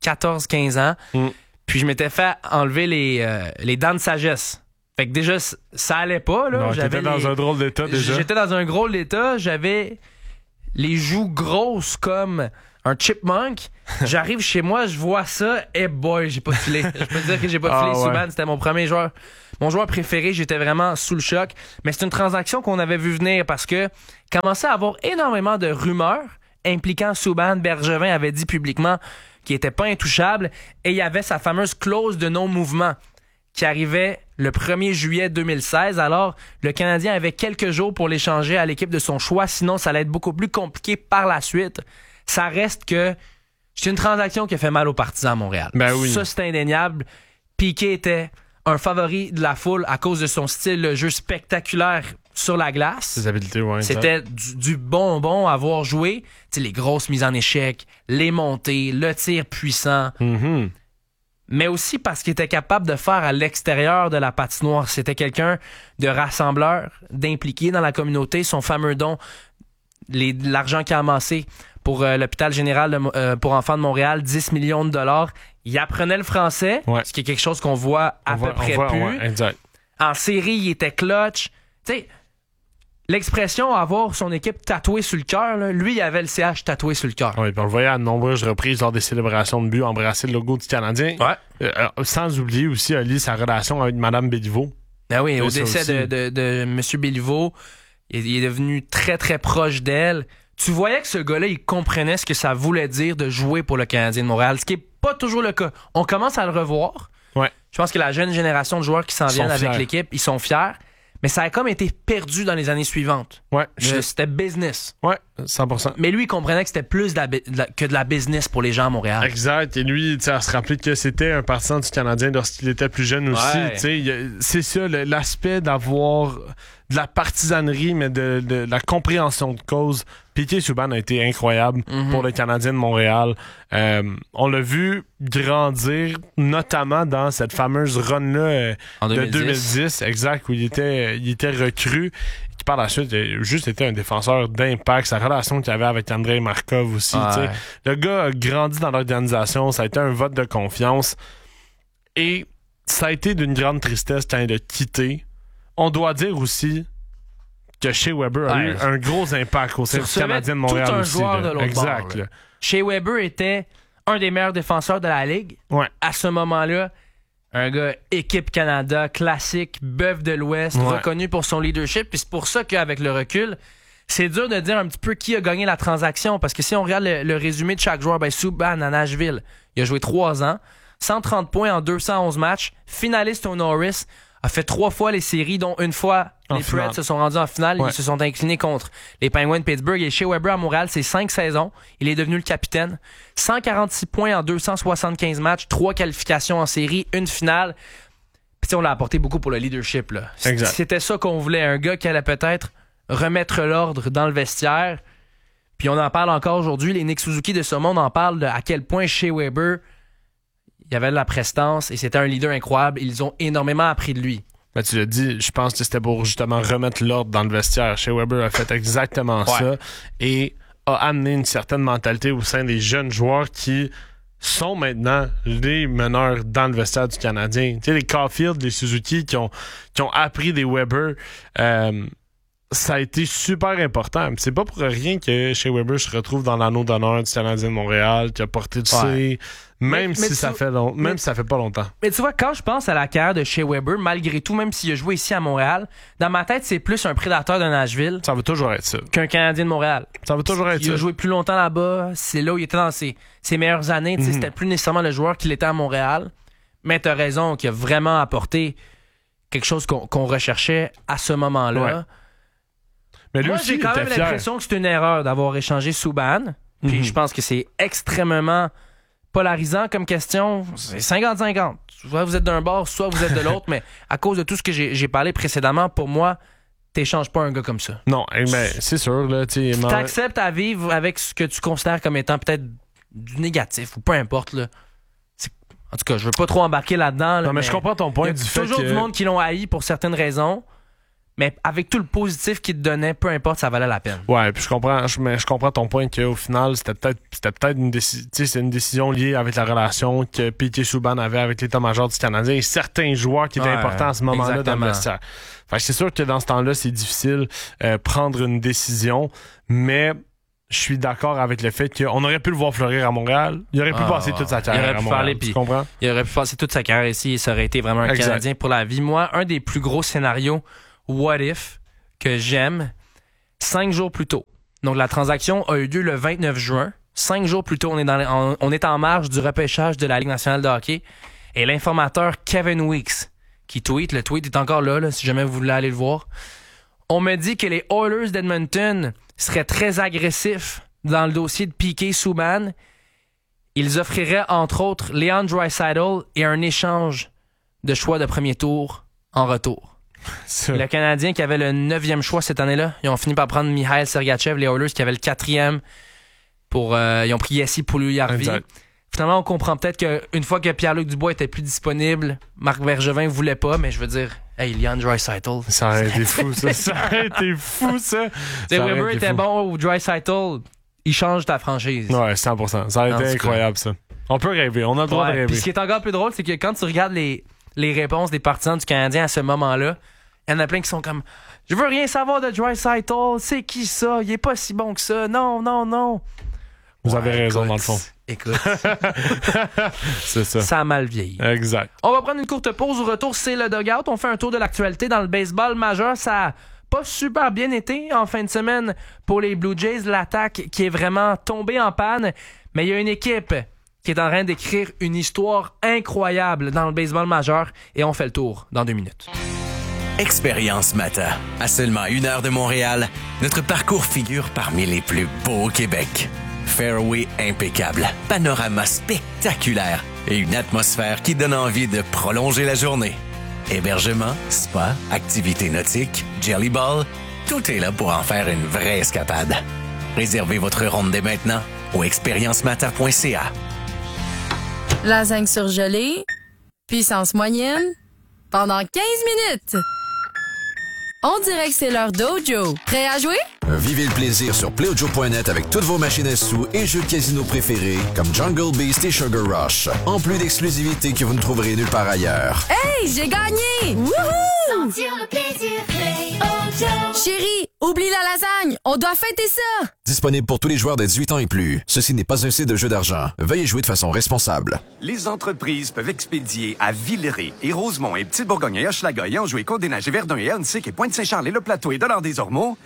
quatorze quinze ans. Mm. Puis je m'étais fait enlever les, euh, les dents de sagesse. Fait que déjà, ça allait pas. Là. Non, J'avais t'étais dans les... un drôle d'état déjà. J'étais dans un drôle d'état. J'avais les joues grosses comme un chipmunk. J'arrive chez moi, je vois ça. Eh hey boy, j'ai pas filé. Je peux te dire que j'ai pas ah, filé. ouais. Subban, c'était mon premier joueur. Mon joueur préféré, j'étais vraiment sous le choc. Mais c'est une transaction qu'on avait vu venir parce que commençait à avoir énormément de rumeurs impliquant Subban. Bergevin avait dit publiquement qu'il était pas intouchable et il y avait sa fameuse clause de non-mouvement qui arrivait le premier juillet deux mille seize. Alors, le Canadien avait quelques jours pour l'échanger à l'équipe de son choix. Sinon, ça allait être beaucoup plus compliqué par la suite. Ça reste que c'est une transaction qui a fait mal aux partisans à Montréal. Ben oui. Ça, c'est indéniable. Piquet était un favori de la foule à cause de son style de jeu spectaculaire sur la glace. Ses habiletés, ouais. C'était du, du bonbon à voir jouer. T'sais, les grosses mises en échec, les montées, le tir puissant. Mm-hmm. Mais aussi parce qu'il était capable de faire à l'extérieur de la patinoire. C'était quelqu'un de rassembleur, d'impliqué dans la communauté. Son fameux don, les, l'argent qu'il a amassé pour euh, l'hôpital général de, euh, pour enfants de Montréal, dix millions de dollars. Il apprenait le français, ouais. ce qui est quelque chose qu'on voit à on peu voit, près voit, plus. Ouais, exact. En série, il était clutch. Tu sais, l'expression avoir son équipe tatouée sur le cœur, là, lui, il avait le C H tatoué sur le cœur. Oui, puis on le voyait à de nombreuses reprises lors des célébrations de but embrasser le logo du Canadien. Ouais. Euh, sans oublier aussi, Ali, sa relation avec Mme Béliveau. Ah oui, au ça décès aussi. de, de, de M. Béliveau, il, il est devenu très, très proche d'elle. Tu voyais que ce gars-là, il comprenait ce que ça voulait dire de jouer pour le Canadien de Montréal, ce qui n'est pas toujours le cas. On commence à le revoir. Ouais. Je pense que la jeune génération de joueurs qui s'en viennent avec fiers. l'équipe, ils sont fiers. Mais ça a comme été perdu dans les années suivantes. Ouais. Je, c'était business. Ouais, cent pour cent. Mais lui, il comprenait que c'était plus de la, de la, que de la business pour les gens à Montréal. Exact. Et lui, tu sais, à se rappeler que c'était un partisan du Canadien lorsqu'il était plus jeune aussi. Ouais. Tu sais, il y a- c'est ça, le- l'aspect d'avoir de la partisanerie, mais de, de la compréhension de cause. Piquet Subban a été incroyable Mhm. pour le Canadien de Montréal. Euh, on l'a vu grandir, notamment dans cette fameuse run-là euh, En de deux mille dix. deux mille dix, exact, où il était, il était recru. Qui par la suite a juste été un défenseur d'impact. Sa relation qu'il avait avec Andrei Markov aussi. Ouais. tu sais. Le gars a grandi dans l'organisation. Ça a été un vote de confiance. Et ça a été d'une grande tristesse quand il a quitté. On doit dire aussi que Shea Weber a Ouais. eu un gros impact au sein Tu du recevais Canadien de Montréal tout un aussi. joueur là. de l'autre exact. bord, là. là. Shea Weber était un des meilleurs défenseurs de la Ligue. Ouais. À ce moment-là, un gars équipe Canada, classique, bœuf de l'Ouest, Ouais. reconnu pour son leadership. Puis c'est pour ça qu'avec le recul, c'est dur de dire un petit peu qui a gagné la transaction. Parce que si on regarde le, le résumé de chaque joueur, ben Subban à Nashville, il a joué trois ans, cent trente points en deux cent onze matchs, finaliste au Norris, a fait trois fois les séries, dont une fois En les finale. Preds se sont rendus en finale. Ouais. Ils se sont inclinés contre les Penguins de Pittsburgh. Et Shea Weber à Montréal, c'est cinq saisons. Il est devenu le capitaine. cent quarante-six points en deux cent soixante-quinze matchs, trois qualifications en série, une finale. Puis tu sais, on l'a apporté beaucoup pour le leadership. Là. Exact. C'était ça qu'on voulait. Un gars qui allait peut-être remettre l'ordre dans le vestiaire. Puis on en parle encore aujourd'hui. Les Nick Suzuki de ce monde en parlent de à quel point Shea Weber, il y avait de la prestance et c'était un leader incroyable. Ils ont énormément appris de lui. Ben, tu l'as dit, je pense que c'était pour justement remettre l'ordre dans le vestiaire. Shea Weber a fait exactement Ouais. ça et a amené une certaine mentalité au sein des jeunes joueurs qui sont maintenant les meneurs dans le vestiaire du Canadien. Tu sais, les Caulfield, les Suzuki qui ont, qui ont appris des Weber, euh, ça a été super important. Puis c'est pas pour rien que Shea Weber se retrouve dans l'anneau d'honneur du Canadien de Montréal, qui a porté du Ouais. C, même Mais- si mais ça tu- fait long, même mais- si ça fait pas longtemps. Mais tu vois, quand je pense à la carrière de Shea Weber, malgré tout, même s'il a joué ici à Montréal, dans ma tête, c'est plus un prédateur de Nashville Ça va toujours être ça. qu'un Canadien de Montréal. Ça va toujours être Il ça. a joué plus longtemps là-bas. C'est là où il était dans ses, ses meilleures années. Tu sais, Mhm. C'était plus nécessairement le joueur qu'il était à Montréal. Mais t'as raison, qu'il a vraiment apporté quelque chose qu'on qu'on recherchait à ce moment-là. Ouais. Mais lui Moi, aussi, j'ai il quand était même fier. l'impression que c'est une erreur d'avoir échangé Subban. Puis Mhm. je pense que c'est extrêmement polarisant comme question. C'est cinquante cinquante. Soit vous êtes d'un bord, soit vous êtes de l'autre. Mais à cause de tout ce que j'ai j'ai parlé précédemment, pour moi, t'échanges pas un gars comme ça. Non, eh ben, c'est sûr. Là, tu sais, mais- T'acceptes à vivre avec ce que tu considères comme étant peut-être du négatif ou peu importe. Là. C'est- En tout cas, je veux pas trop embarquer là-dedans. là, Non, mais je comprends ton point il y a du fait toujours que- du monde qui l'ont haï pour certaines raisons. mais avec tout le positif qu'il te donnait, peu importe, ça valait la peine. Ouais, puis je comprends, je, mais je comprends ton point qu'au final, c'était peut-être, c'était peut-être une décision, tu sais, c'est une décision liée avec la relation que P K Subban avait avec l'état-major du Canadien et certains joueurs qui étaient Ouais, importants à ce moment-là exactement. dans le vestiaire. Fait que c'est sûr que dans ce temps-là, c'est difficile euh, prendre une décision, mais je suis d'accord avec le fait qu'on aurait pu le voir fleurir à Montréal. Il aurait pu Ah, passer toute sa il carrière aurait à pu Montréal. parler, Tu puis comprends? il aurait pu passer toute sa carrière ici et ça aurait été vraiment un Exact. Canadien pour la vie. Moi, un des plus gros scénarios What If que j'aime, cinq jours plus tôt. Donc, la transaction a eu lieu le vingt-neuf juin. Cinq jours plus tôt, on est, dans, on, on est en marge du repêchage de la Ligue nationale de hockey. Et l'informateur Kevin Weeks, qui tweet, le tweet est encore là, là si jamais vous voulez aller le voir. On me dit que les Oilers d'Edmonton seraient très agressifs dans le dossier de P K Subban. Ils offriraient, entre autres, Leon Draisaitl et un échange de choix de premier tour en retour. Le Canadien qui avait le neuvième choix cette année-là, ils ont fini par prendre Mikhail Sergachev, les Oilers qui avaient le quatrième. Pour, euh, ils ont pris Yessi Pouliou-Yarvi. Finalement, on comprend peut-être qu'une fois que Pierre-Luc Dubois était plus disponible, Marc Bergevin voulait pas, mais je veux dire, hey, Leon Draisaitl. Ça aurait été fou, ça. Ça aurait été fou, ça. Tu sais, Ça aurait Weber été était fou. bon ou Draisaitl, il change ta franchise. Ouais, cent pour cent. Ça aurait En été tout cas. incroyable, ça. On peut rêver. On a le droit Ouais, de rêver. puis ce qui est encore plus drôle, c'est que quand tu regardes les, les réponses des partisans du Canadien à ce moment-là, il y en a plein qui sont comme « Je veux rien savoir de Draisaitl, c'est qui ça? Il est pas si bon que ça. Non, non, non. » Vous avez Ouais, raison, écoute, dans le fond. Écoute, c'est ça. Ça a mal vieilli. Exact. On va prendre une courte pause. Au retour, c'est le dugout. On fait un tour de l'actualité dans le baseball majeur. Ça a pas super bien été en fin de semaine pour les Blue Jays. L'attaque qui est vraiment tombée en panne. Mais il y a une équipe qui est en train d'écrire une histoire incroyable dans le baseball majeur. Et on fait le tour dans deux minutes. Expérience Mata. À seulement une heure de Montréal, notre parcours figure parmi les plus beaux au Québec. Fairway impeccable, panorama spectaculaire et une atmosphère qui donne envie de prolonger la journée. Hébergement, spa, activités nautiques, jelly ball, tout est là pour en faire une vraie escapade. Réservez votre ronde dès maintenant au expérience mata point c a. Lasagne surgelée, puissance moyenne, pendant quinze minutes. On dirait que c'est l'heure d'Ojo. Prêt à jouer? Vivez le plaisir sur play o joe point net avec toutes vos machines à sous et jeux de casino préférés comme Jungle Beast et Sugar Rush. En plus d'exclusivités que vous ne trouverez nulle part ailleurs. Hey, j'ai gagné! Wouhou! Sentir le plaisir, Play Ojo. Chérie, oublie la lasagne. On doit fêter ça. Disponible pour tous les joueurs de dix-huit ans et plus. Ceci n'est pas un site de jeu d'argent. Veuillez jouer de façon responsable. Les entreprises peuvent expédier à Villeray et Rosemont et Petite-Bourgogne et Hochelaga et Anjou et Côte-des-Neiges et Verdun et Huntsic et Pointe-Saint-Charles et Le Plateau et Dollard-des-Ormeaux.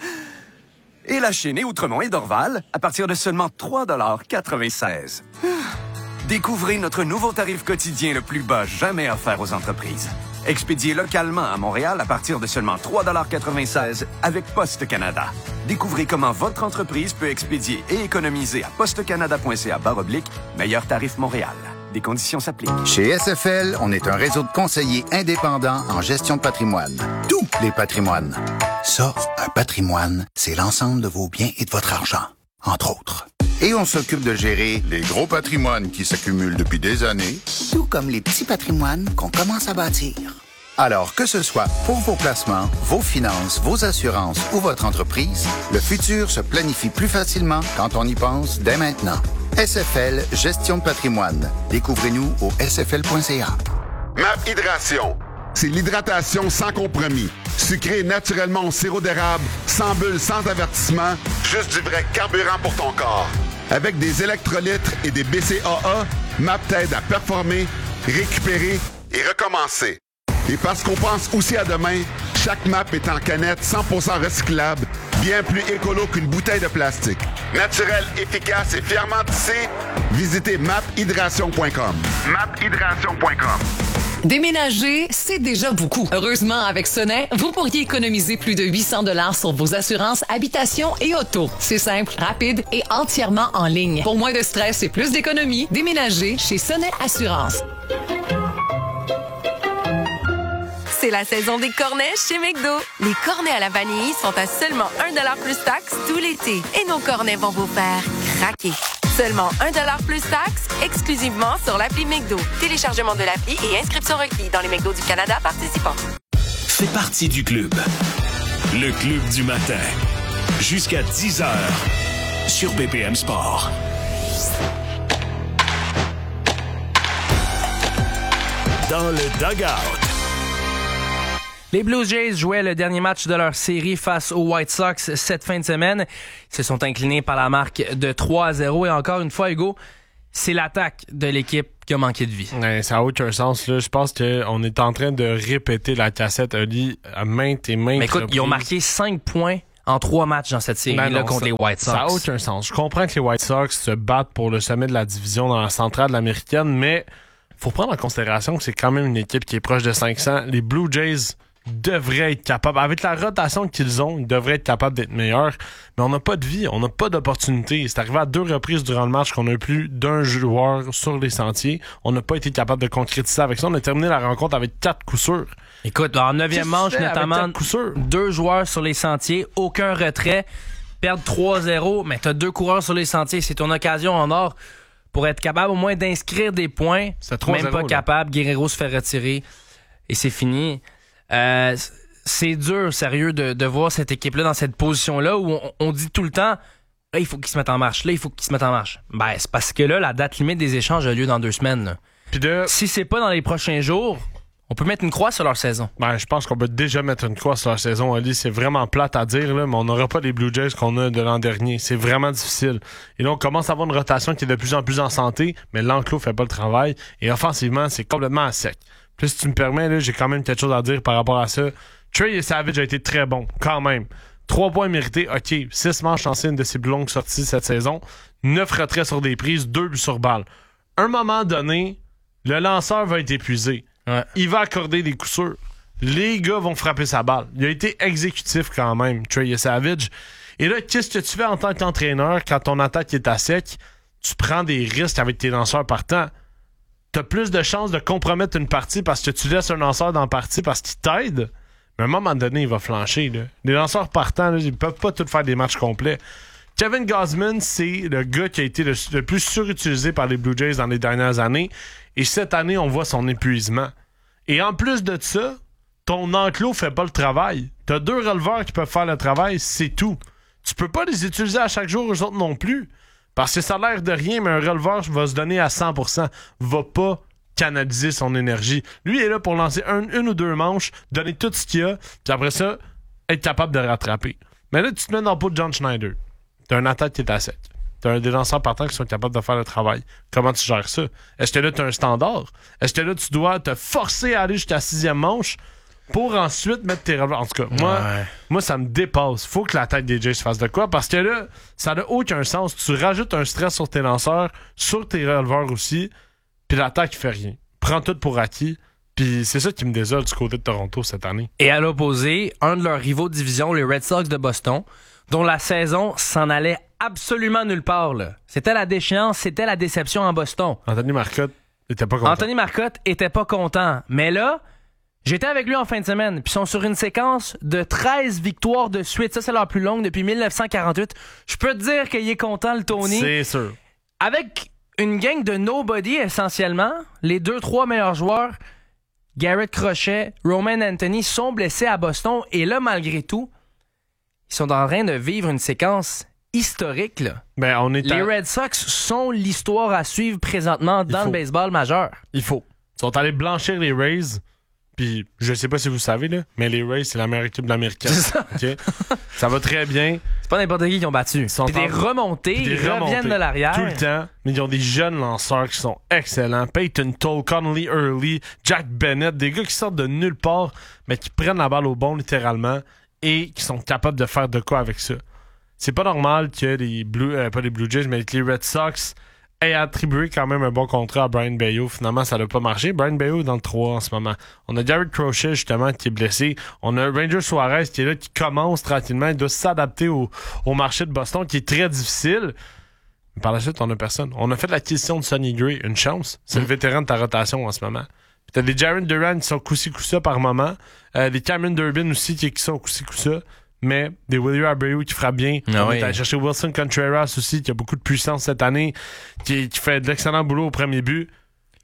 Et la Chine et Outremont et Dorval à partir de seulement trois dollars quatre-vingt-seize. Découvrez notre nouveau tarif quotidien le plus bas jamais offert aux entreprises. Expédié localement à Montréal à partir de seulement trois dollars quatre-vingt-seize avec Poste Canada. Découvrez comment votre entreprise peut expédier et économiser à postecanada point c a barre oblique meilleur tarif Montréal. Des conditions s'appliquent. Chez S F L, on est un réseau de conseillers indépendants en gestion de patrimoine. Tous les patrimoines. Ça, un patrimoine, c'est l'ensemble de vos biens et de votre argent, entre autres. Et on s'occupe de gérer les gros patrimoines qui s'accumulent depuis des années, tout comme les petits patrimoines qu'on commence à bâtir. Alors, que ce soit pour vos placements, vos finances, vos assurances ou votre entreprise, le futur se planifie plus facilement quand on y pense dès maintenant. S F L Gestion de patrimoine. Découvrez-nous au s f l point c a. MAP Hydration. C'est l'hydratation sans compromis. Sucré naturellement au sirop d'érable, sans bulles, sans avertissement, juste du vrai carburant pour ton corps. Avec des électrolytes et des B C A A, MAP t'aide à performer, récupérer et recommencer. Et parce qu'on pense aussi à demain, chaque M A P est en canette cent pour cent recyclable, bien plus écolo qu'une bouteille de plastique. Naturel, efficace et fièrement tissé, visitez map hydration point com. map hydration point com. Déménager, c'est déjà beaucoup. Heureusement, avec Sonnet, vous pourriez économiser plus de huit cents dollars sur vos assurances habitation et auto. C'est simple, rapide et entièrement en ligne. Pour moins de stress et plus d'économie, déménagez chez Sonnet Assurance. C'est la saison des cornets chez McDo. Les cornets à la vanille sont à seulement un dollar plus taxe tout l'été. Et nos cornets vont vous faire craquer. Seulement un dollar plus taxe, exclusivement sur l'appli McDo. Téléchargement de l'appli et inscription requis dans les McDo du Canada participants. Fais partie du club. Le Club du matin. Jusqu'à dix heures sur B P M Sport. Dans le dugout. Les Blue Jays jouaient le dernier match de leur série face aux White Sox cette fin de semaine. Ils se sont inclinés par la marque de trois à zéro. Et encore une fois, Hugo, c'est l'attaque de l'équipe qui a manqué de vie. Ouais, ça n'a aucun sens. Là. Je pense qu'on est en train de répéter la cassette Ali à maintes et maintes Mais écoute, reprises. ils ont marqué cinq points en trois matchs dans cette série-là ben non, contre ça, les White Sox. Ça n'a aucun sens. Je comprends que les White Sox se battent pour le sommet de la division dans la centrale américaine, mais faut prendre en considération que c'est quand même une équipe qui est proche de cinq cents. Les Blue Jays devraient être capables, avec la rotation qu'ils ont, ils devraient être capables d'être meilleurs, mais on n'a pas de vie, on n'a pas d'opportunité. C'est arrivé à deux reprises durant le match qu'on a eu plus d'un joueur sur les sentiers. On n'a pas été capable de concrétiser avec ça. On a terminé la rencontre avec quatre coups sûrs. Écoute, en neuvième manche, notamment, deux joueurs sur les sentiers, aucun retrait, perdre trois zéro, mais t'as deux coureurs sur les sentiers. C'est ton occasion en or pour être capable au moins d'inscrire des points. Même pas là. capable. Guerrero se fait retirer et c'est fini. Euh, c'est dur, sérieux, de, de voir cette équipe-là dans cette position-là où on, on dit tout le temps là, il faut qu'ils se mettent en marche, là, il faut qu'ils se mettent en marche. Ben, c'est parce que là, la date limite des échanges a lieu dans deux semaines. Puis de... Si c'est pas dans les prochains jours, on peut mettre une croix sur leur saison. Ben, je pense qu'on peut déjà mettre une croix sur leur saison, Ali. C'est vraiment plate à dire, là, mais on n'aura pas les Blue Jays qu'on a de l'an dernier. C'est vraiment difficile. Et là, on commence à avoir une rotation qui est de plus en plus en santé, mais l'enclos fait pas le travail. Et offensivement, c'est complètement à sec. Puis si tu me permets, là, j'ai quand même quelque chose à dire par rapport à ça. Trey Savage a été très bon, quand même. Trois points mérités, OK. Six manches lancées, une de ses plus longues sorties cette saison. Neuf retraits sur des prises, deux buts sur balle. Un moment donné, le lanceur va être épuisé. Ouais. Il va accorder des coups sûrs. Les gars vont frapper sa balle. Il a été exécutif quand même, Trey Savage. Et là, qu'est-ce que tu fais en tant qu'entraîneur quand ton attaque est à sec? Tu prends des risques avec tes lanceurs partants. T'as plus de chances de compromettre une partie parce que tu laisses un lanceur dans la partie parce qu'il t'aide. Mais à un moment donné, il va flancher. Là. Les lanceurs partants, là, ils peuvent pas tous faire des matchs complets. Kevin Gausman, c'est le gars qui a été le, le plus surutilisé par les Blue Jays dans les dernières années. Et cette année, on voit son épuisement. Et en plus de ça, ton enclos fait pas le travail. T'as deux releveurs qui peuvent faire le travail, c'est tout. Tu peux pas les utiliser à chaque jour, eux autres non plus. Parce que ça a l'air de rien, mais un releveur va se donner à cent pour cent. Va pas canaliser son énergie. Lui, il est là pour lancer un, une ou deux manches, donner tout ce qu'il a, puis après ça, être capable de rattraper. Mais là, tu te mets dans le pot de John Schneider. T'as un attaque qui est à sec. T'as un des lanceurs partants qui sont capables de faire le travail. Comment tu gères ça? Est-ce que là, t'as un standard? Est-ce que là, tu dois te forcer à aller jusqu'à la sixième manche pour ensuite mettre tes releveurs? En tout cas, moi, ouais. moi ça me dépasse. Faut que la tête des Jays se fasse de quoi? Parce que là, ça n'a aucun sens. Tu rajoutes un stress sur tes lanceurs, sur tes releveurs aussi, puis l'attaque fait rien. Prends tout pour acquis. Puis c'est ça qui me désole du côté de Toronto cette année. Et à l'opposé, un de leurs rivaux de division, les Red Sox de Boston, dont la saison s'en allait absolument nulle part. Là. C'était la déchéance, c'était la déception en Boston. Anthony Marcotte était pas content. Anthony Marcotte était pas content. Mais là, j'étais avec lui en fin de semaine, puis ils sont sur une séquence de treize victoires de suite. Ça, c'est leur plus longue depuis dix-neuf cent quarante-huit. Je peux te dire qu'il est content, le Tony. C'est sûr. Avec une gang de nobody, essentiellement, les deux, trois meilleurs joueurs, Garrett Crochet, Roman Anthony, sont blessés à Boston. Et là, malgré tout, ils sont en train de vivre une séquence historique. Là. Ben, on est les à... Red Sox sont l'histoire à suivre présentement dans le baseball majeur. Il faut. Ils sont allés blanchir les Rays. Puis, je sais pas si vous savez, là, mais les Rays, c'est la meilleure équipe de l'américaine. Ça. Okay? Ça va très bien. C'est pas n'importe qui qui ont battu. Ils sont des remontées, des ils remontées, reviennent de l'arrière. Tout le temps. Mais ils ont des jeunes lanceurs qui sont excellents. Peyton Toll, Connolly Early, Jack Bennett, des gars qui sortent de nulle part, mais qui prennent la balle au bon, littéralement, et qui sont capables de faire de quoi avec ça. C'est pas normal que les Blue, euh, pas les Blue Jays, mais que les Red Sox aient attribué quand même un bon contrat à Brian Bayo. Finalement, ça n'a pas marché. Brian Bayo est dans le trois en ce moment. On a Garrett Crochet, justement, qui est blessé. On a Ranger Suarez qui est là, qui commence tranquillement. Il doit s'adapter au, au marché de Boston, qui est très difficile. Mais par la suite, on a personne. On a fait l'acquisition de Sonny Gray. Une chance. C'est mmh. le vétéran de ta rotation en ce moment. Puis t'as des Jarren Duran qui sont coup-ci coup-ça par moment. Euh, des Cameron Durbin aussi qui, qui sont coup-ci coup-ça. Mais des Willie Abreu qui fera bien. Ah on oui. est allé chercher Wilson Contreras aussi, qui a beaucoup de puissance cette année, qui, qui fait de l'excellent boulot au premier but.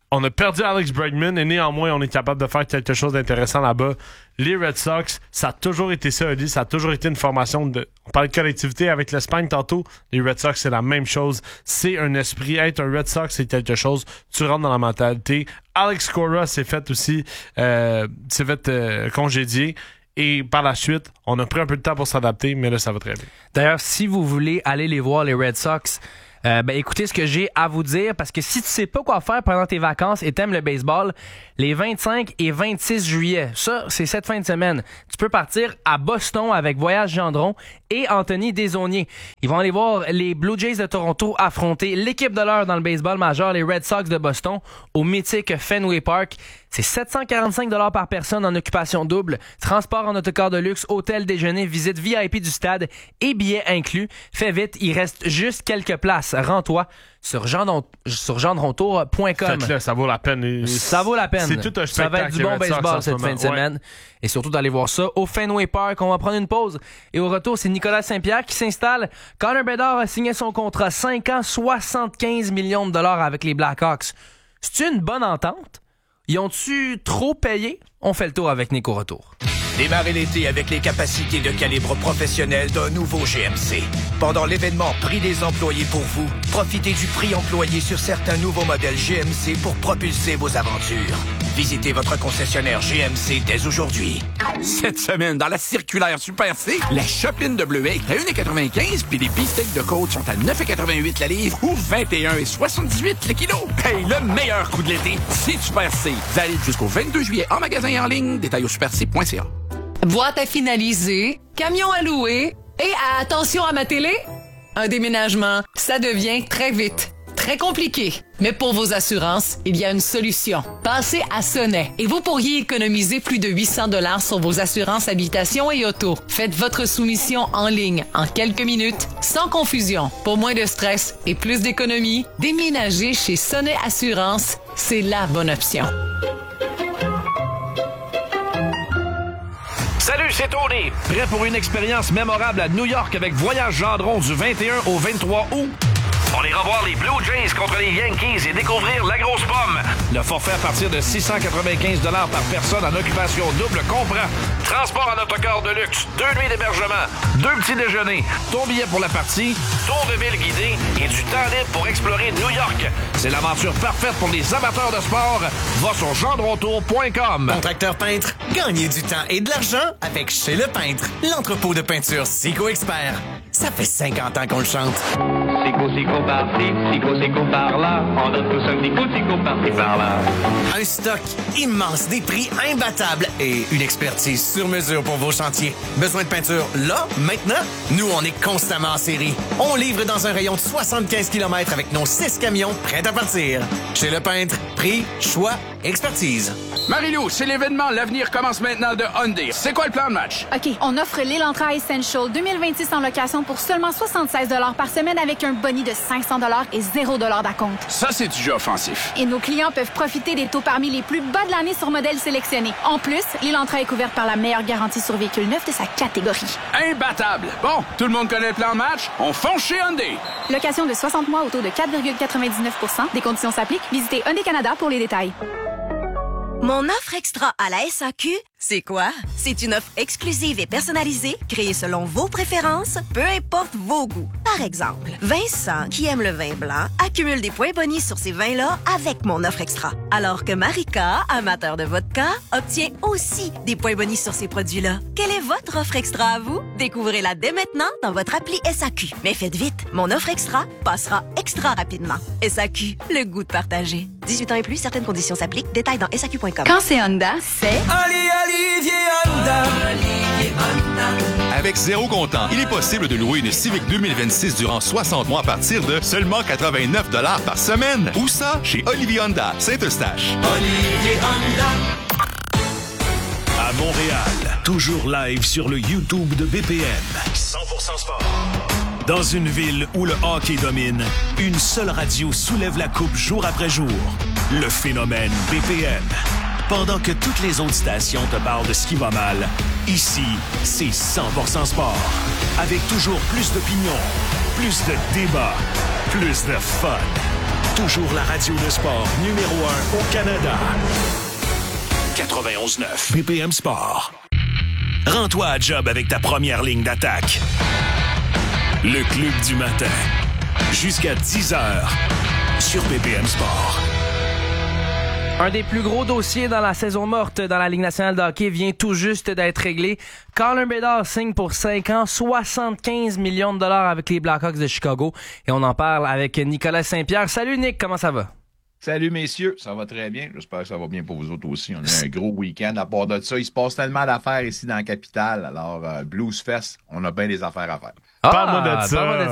On a perdu Alex Bregman et néanmoins, on est capable de faire quelque chose d'intéressant là-bas. Les Red Sox, ça a toujours été ça, Oli. Ça a toujours été une formation de... On parlait de collectivité avec l'Espagne tantôt. Les Red Sox, c'est la même chose. C'est un esprit. Être un Red Sox, c'est quelque chose. Tu rentres dans la mentalité. Alex Cora s'est fait aussi euh, s'est fait euh, congédier. Et par la suite, on a pris un peu de temps pour s'adapter, mais là, ça va très bien. D'ailleurs, si vous voulez aller les voir, les Red Sox... Euh, ben écoutez ce que j'ai à vous dire, parce que si tu sais pas quoi faire pendant tes vacances et t'aimes le baseball, les vingt-cinq et vingt-six juillet, ça c'est cette fin de semaine, tu peux partir à Boston avec Voyage Gendron et Anthony Desaulniers. Ils vont aller voir les Blue Jays de Toronto affronter l'équipe de l'heure dans le baseball majeur, les Red Sox de Boston, au mythique Fenway Park. C'est sept cent quarante-cinq dollars par personne en occupation double, transport en autocar de luxe, hôtel, déjeuner, visite V I P du stade et billets inclus. Fais vite, il reste juste quelques places. Rends-toi sur gendrontour point com. Faites-le, ça vaut la peine. Ça vaut la peine. C'est tout un spectacle. Ça va être du bon baseball cette fin de semaine. Ouais. Et surtout d'aller voir ça au Fenway Park. On va prendre une pause. Et au retour, c'est Nicolas Saint-Pierre qui s'installe. Connor Bedard a signé son contrat cinq ans, soixante-quinze millions de dollars avec les Blackhawks. C'est-tu une bonne entente? Ils ont-tu trop payé? On fait le tour avec Nico Retour. Démarrez l'été avec les capacités de calibre professionnel d'un nouveau G M C. Pendant l'événement Prix des employés pour vous, profitez du prix employé sur certains nouveaux modèles G M C pour propulser vos aventures. Visitez votre concessionnaire G M C dès aujourd'hui. Cette semaine, dans la circulaire Super C, la Choppine de Bleuet est à un virgule quatre-vingt-quinze puis les beefsteaks de côte sont à neuf virgule quatre-vingt-huit la livre ou vingt et un virgule soixante-dix-huit le kilo. Hey, le meilleur coup de l'été, c'est Super C. Valide jusqu'au vingt-deux juillet en magasin et en ligne. Détail au super c point c a. Boîte à finaliser, camion à louer et attention à ma télé, un déménagement, ça devient très vite, très compliqué. Mais pour vos assurances, il y a une solution. Passez à Sonnet et vous pourriez économiser plus de huit cents dollars sur vos assurances habitation et auto. Faites votre soumission en ligne en quelques minutes, sans confusion. Pour moins de stress et plus d'économie, déménagez chez Sonnet Assurance, c'est la bonne option. Salut, c'est Tony. Prêt pour une expérience mémorable à New York avec Voyage Gendron du vingt et un au vingt-trois août? On ira voir les Blue Jays contre les Yankees et découvrir la grosse pomme. Le forfait à partir de six cent quatre-vingt-quinze dollars par personne en occupation double comprend transport en autocar de luxe, deux nuits d'hébergement, deux petits déjeuners, ton billet pour la partie, tour de ville guidé et du temps libre pour explorer New York. C'est l'aventure parfaite pour les amateurs de sport. Va sur gendrontour point com. Contracteur peintre, gagnez du temps et de l'argent avec Chez Le Peintre, l'entrepôt de peinture Sico Expert. Ça fait cinquante ans qu'on le chante. Sico, Sico, par-ci, Sico, Sico, par-là. On donne tous un petit coup de Sico, par-ci, par-là. Un stock immense, des prix imbattables et une expertise sur mesure pour vos chantiers. Besoin de peinture là, maintenant? Nous, on est constamment en série. On livre dans un rayon de soixante-quinze kilomètres avec nos six camions prêts à partir. Chez Le Peintre, prix, choix, expertise. Marie-Lou, c'est l'événement L'avenir commence maintenant de Hyundai. C'est quoi le plan de match? OK, on offre l'Elantra Essential deux mille vingt-six en location pour seulement soixante-seize dollars par semaine avec un boni de cinq cents dollars et zéro dollars d'acompte. Ça, c'est du jeu offensif. Et nos clients peuvent profiter des taux parmi les plus bas de l'année sur modèles sélectionnés. En plus, l'Elantra est couverte par la meilleure garantie sur véhicule neuf de sa catégorie. Imbattable! Bon, tout le monde connaît le plan de match? On fonce chez Hyundai! Location de soixante mois au taux de quatre virgule quatre-vingt-dix-neuf pour cent. Des conditions s'appliquent. Visitez Hyundai Canada pour les détails. Mon offre extra à la S A Q, c'est quoi? C'est une offre exclusive et personnalisée, créée selon vos préférences, peu importe vos goûts. Par exemple, Vincent, qui aime le vin blanc, accumule des points bonus sur ces vins-là avec mon offre extra. Alors que Marika, amateur de vodka, obtient aussi des points bonus sur ces produits-là. Quelle est votre offre extra à vous? Découvrez-la dès maintenant dans votre appli S A Q. Mais faites vite, mon offre extra passera extra rapidement. S A Q, le goût de partager. dix-huit ans et plus, certaines conditions s'appliquent. Détails dans S A Q point com. Quand c'est Honda, c'est... Ali, Olivier Honda. Olivier Honda. Avec zéro comptant, il est possible de louer une Civic deux mille vingt-six durant soixante mois à partir de seulement quatre-vingt-neuf dollars par semaine. Où ça? Chez Olivier Honda, Saint-Eustache. Olivier Honda. À Montréal, toujours live sur le YouTube de B P M. cent pour cent sport. Dans une ville où le hockey domine, une seule radio soulève la coupe jour après jour. Le phénomène B P M. Pendant que toutes les autres stations te parlent de ce qui va mal, ici, c'est cent pour cent sport. Avec toujours plus d'opinions, plus de débats, plus de fun. Toujours la radio de sport numéro un au Canada. quatre-vingt-onze neuf B P M Sport. Rends-toi à job avec ta première ligne d'attaque. Le Club du matin. Jusqu'à dix heures sur B P M Sport. Un des plus gros dossiers dans la saison morte dans la Ligue nationale de hockey vient tout juste d'être réglé. Connor Bedard signe pour cinq ans, soixante-quinze millions de dollars avec les Blackhawks de Chicago. Et on en parle avec Nicolas Saint-Pierre. Salut Nick, comment ça va? Salut messieurs, ça va très bien. J'espère que ça va bien pour vous autres aussi. On a un gros week-end. À part de ça, il se passe tellement d'affaires ici dans la capitale. Alors, euh, Blues Fest, on a bien des affaires à faire. Ah, parle-moi de ça.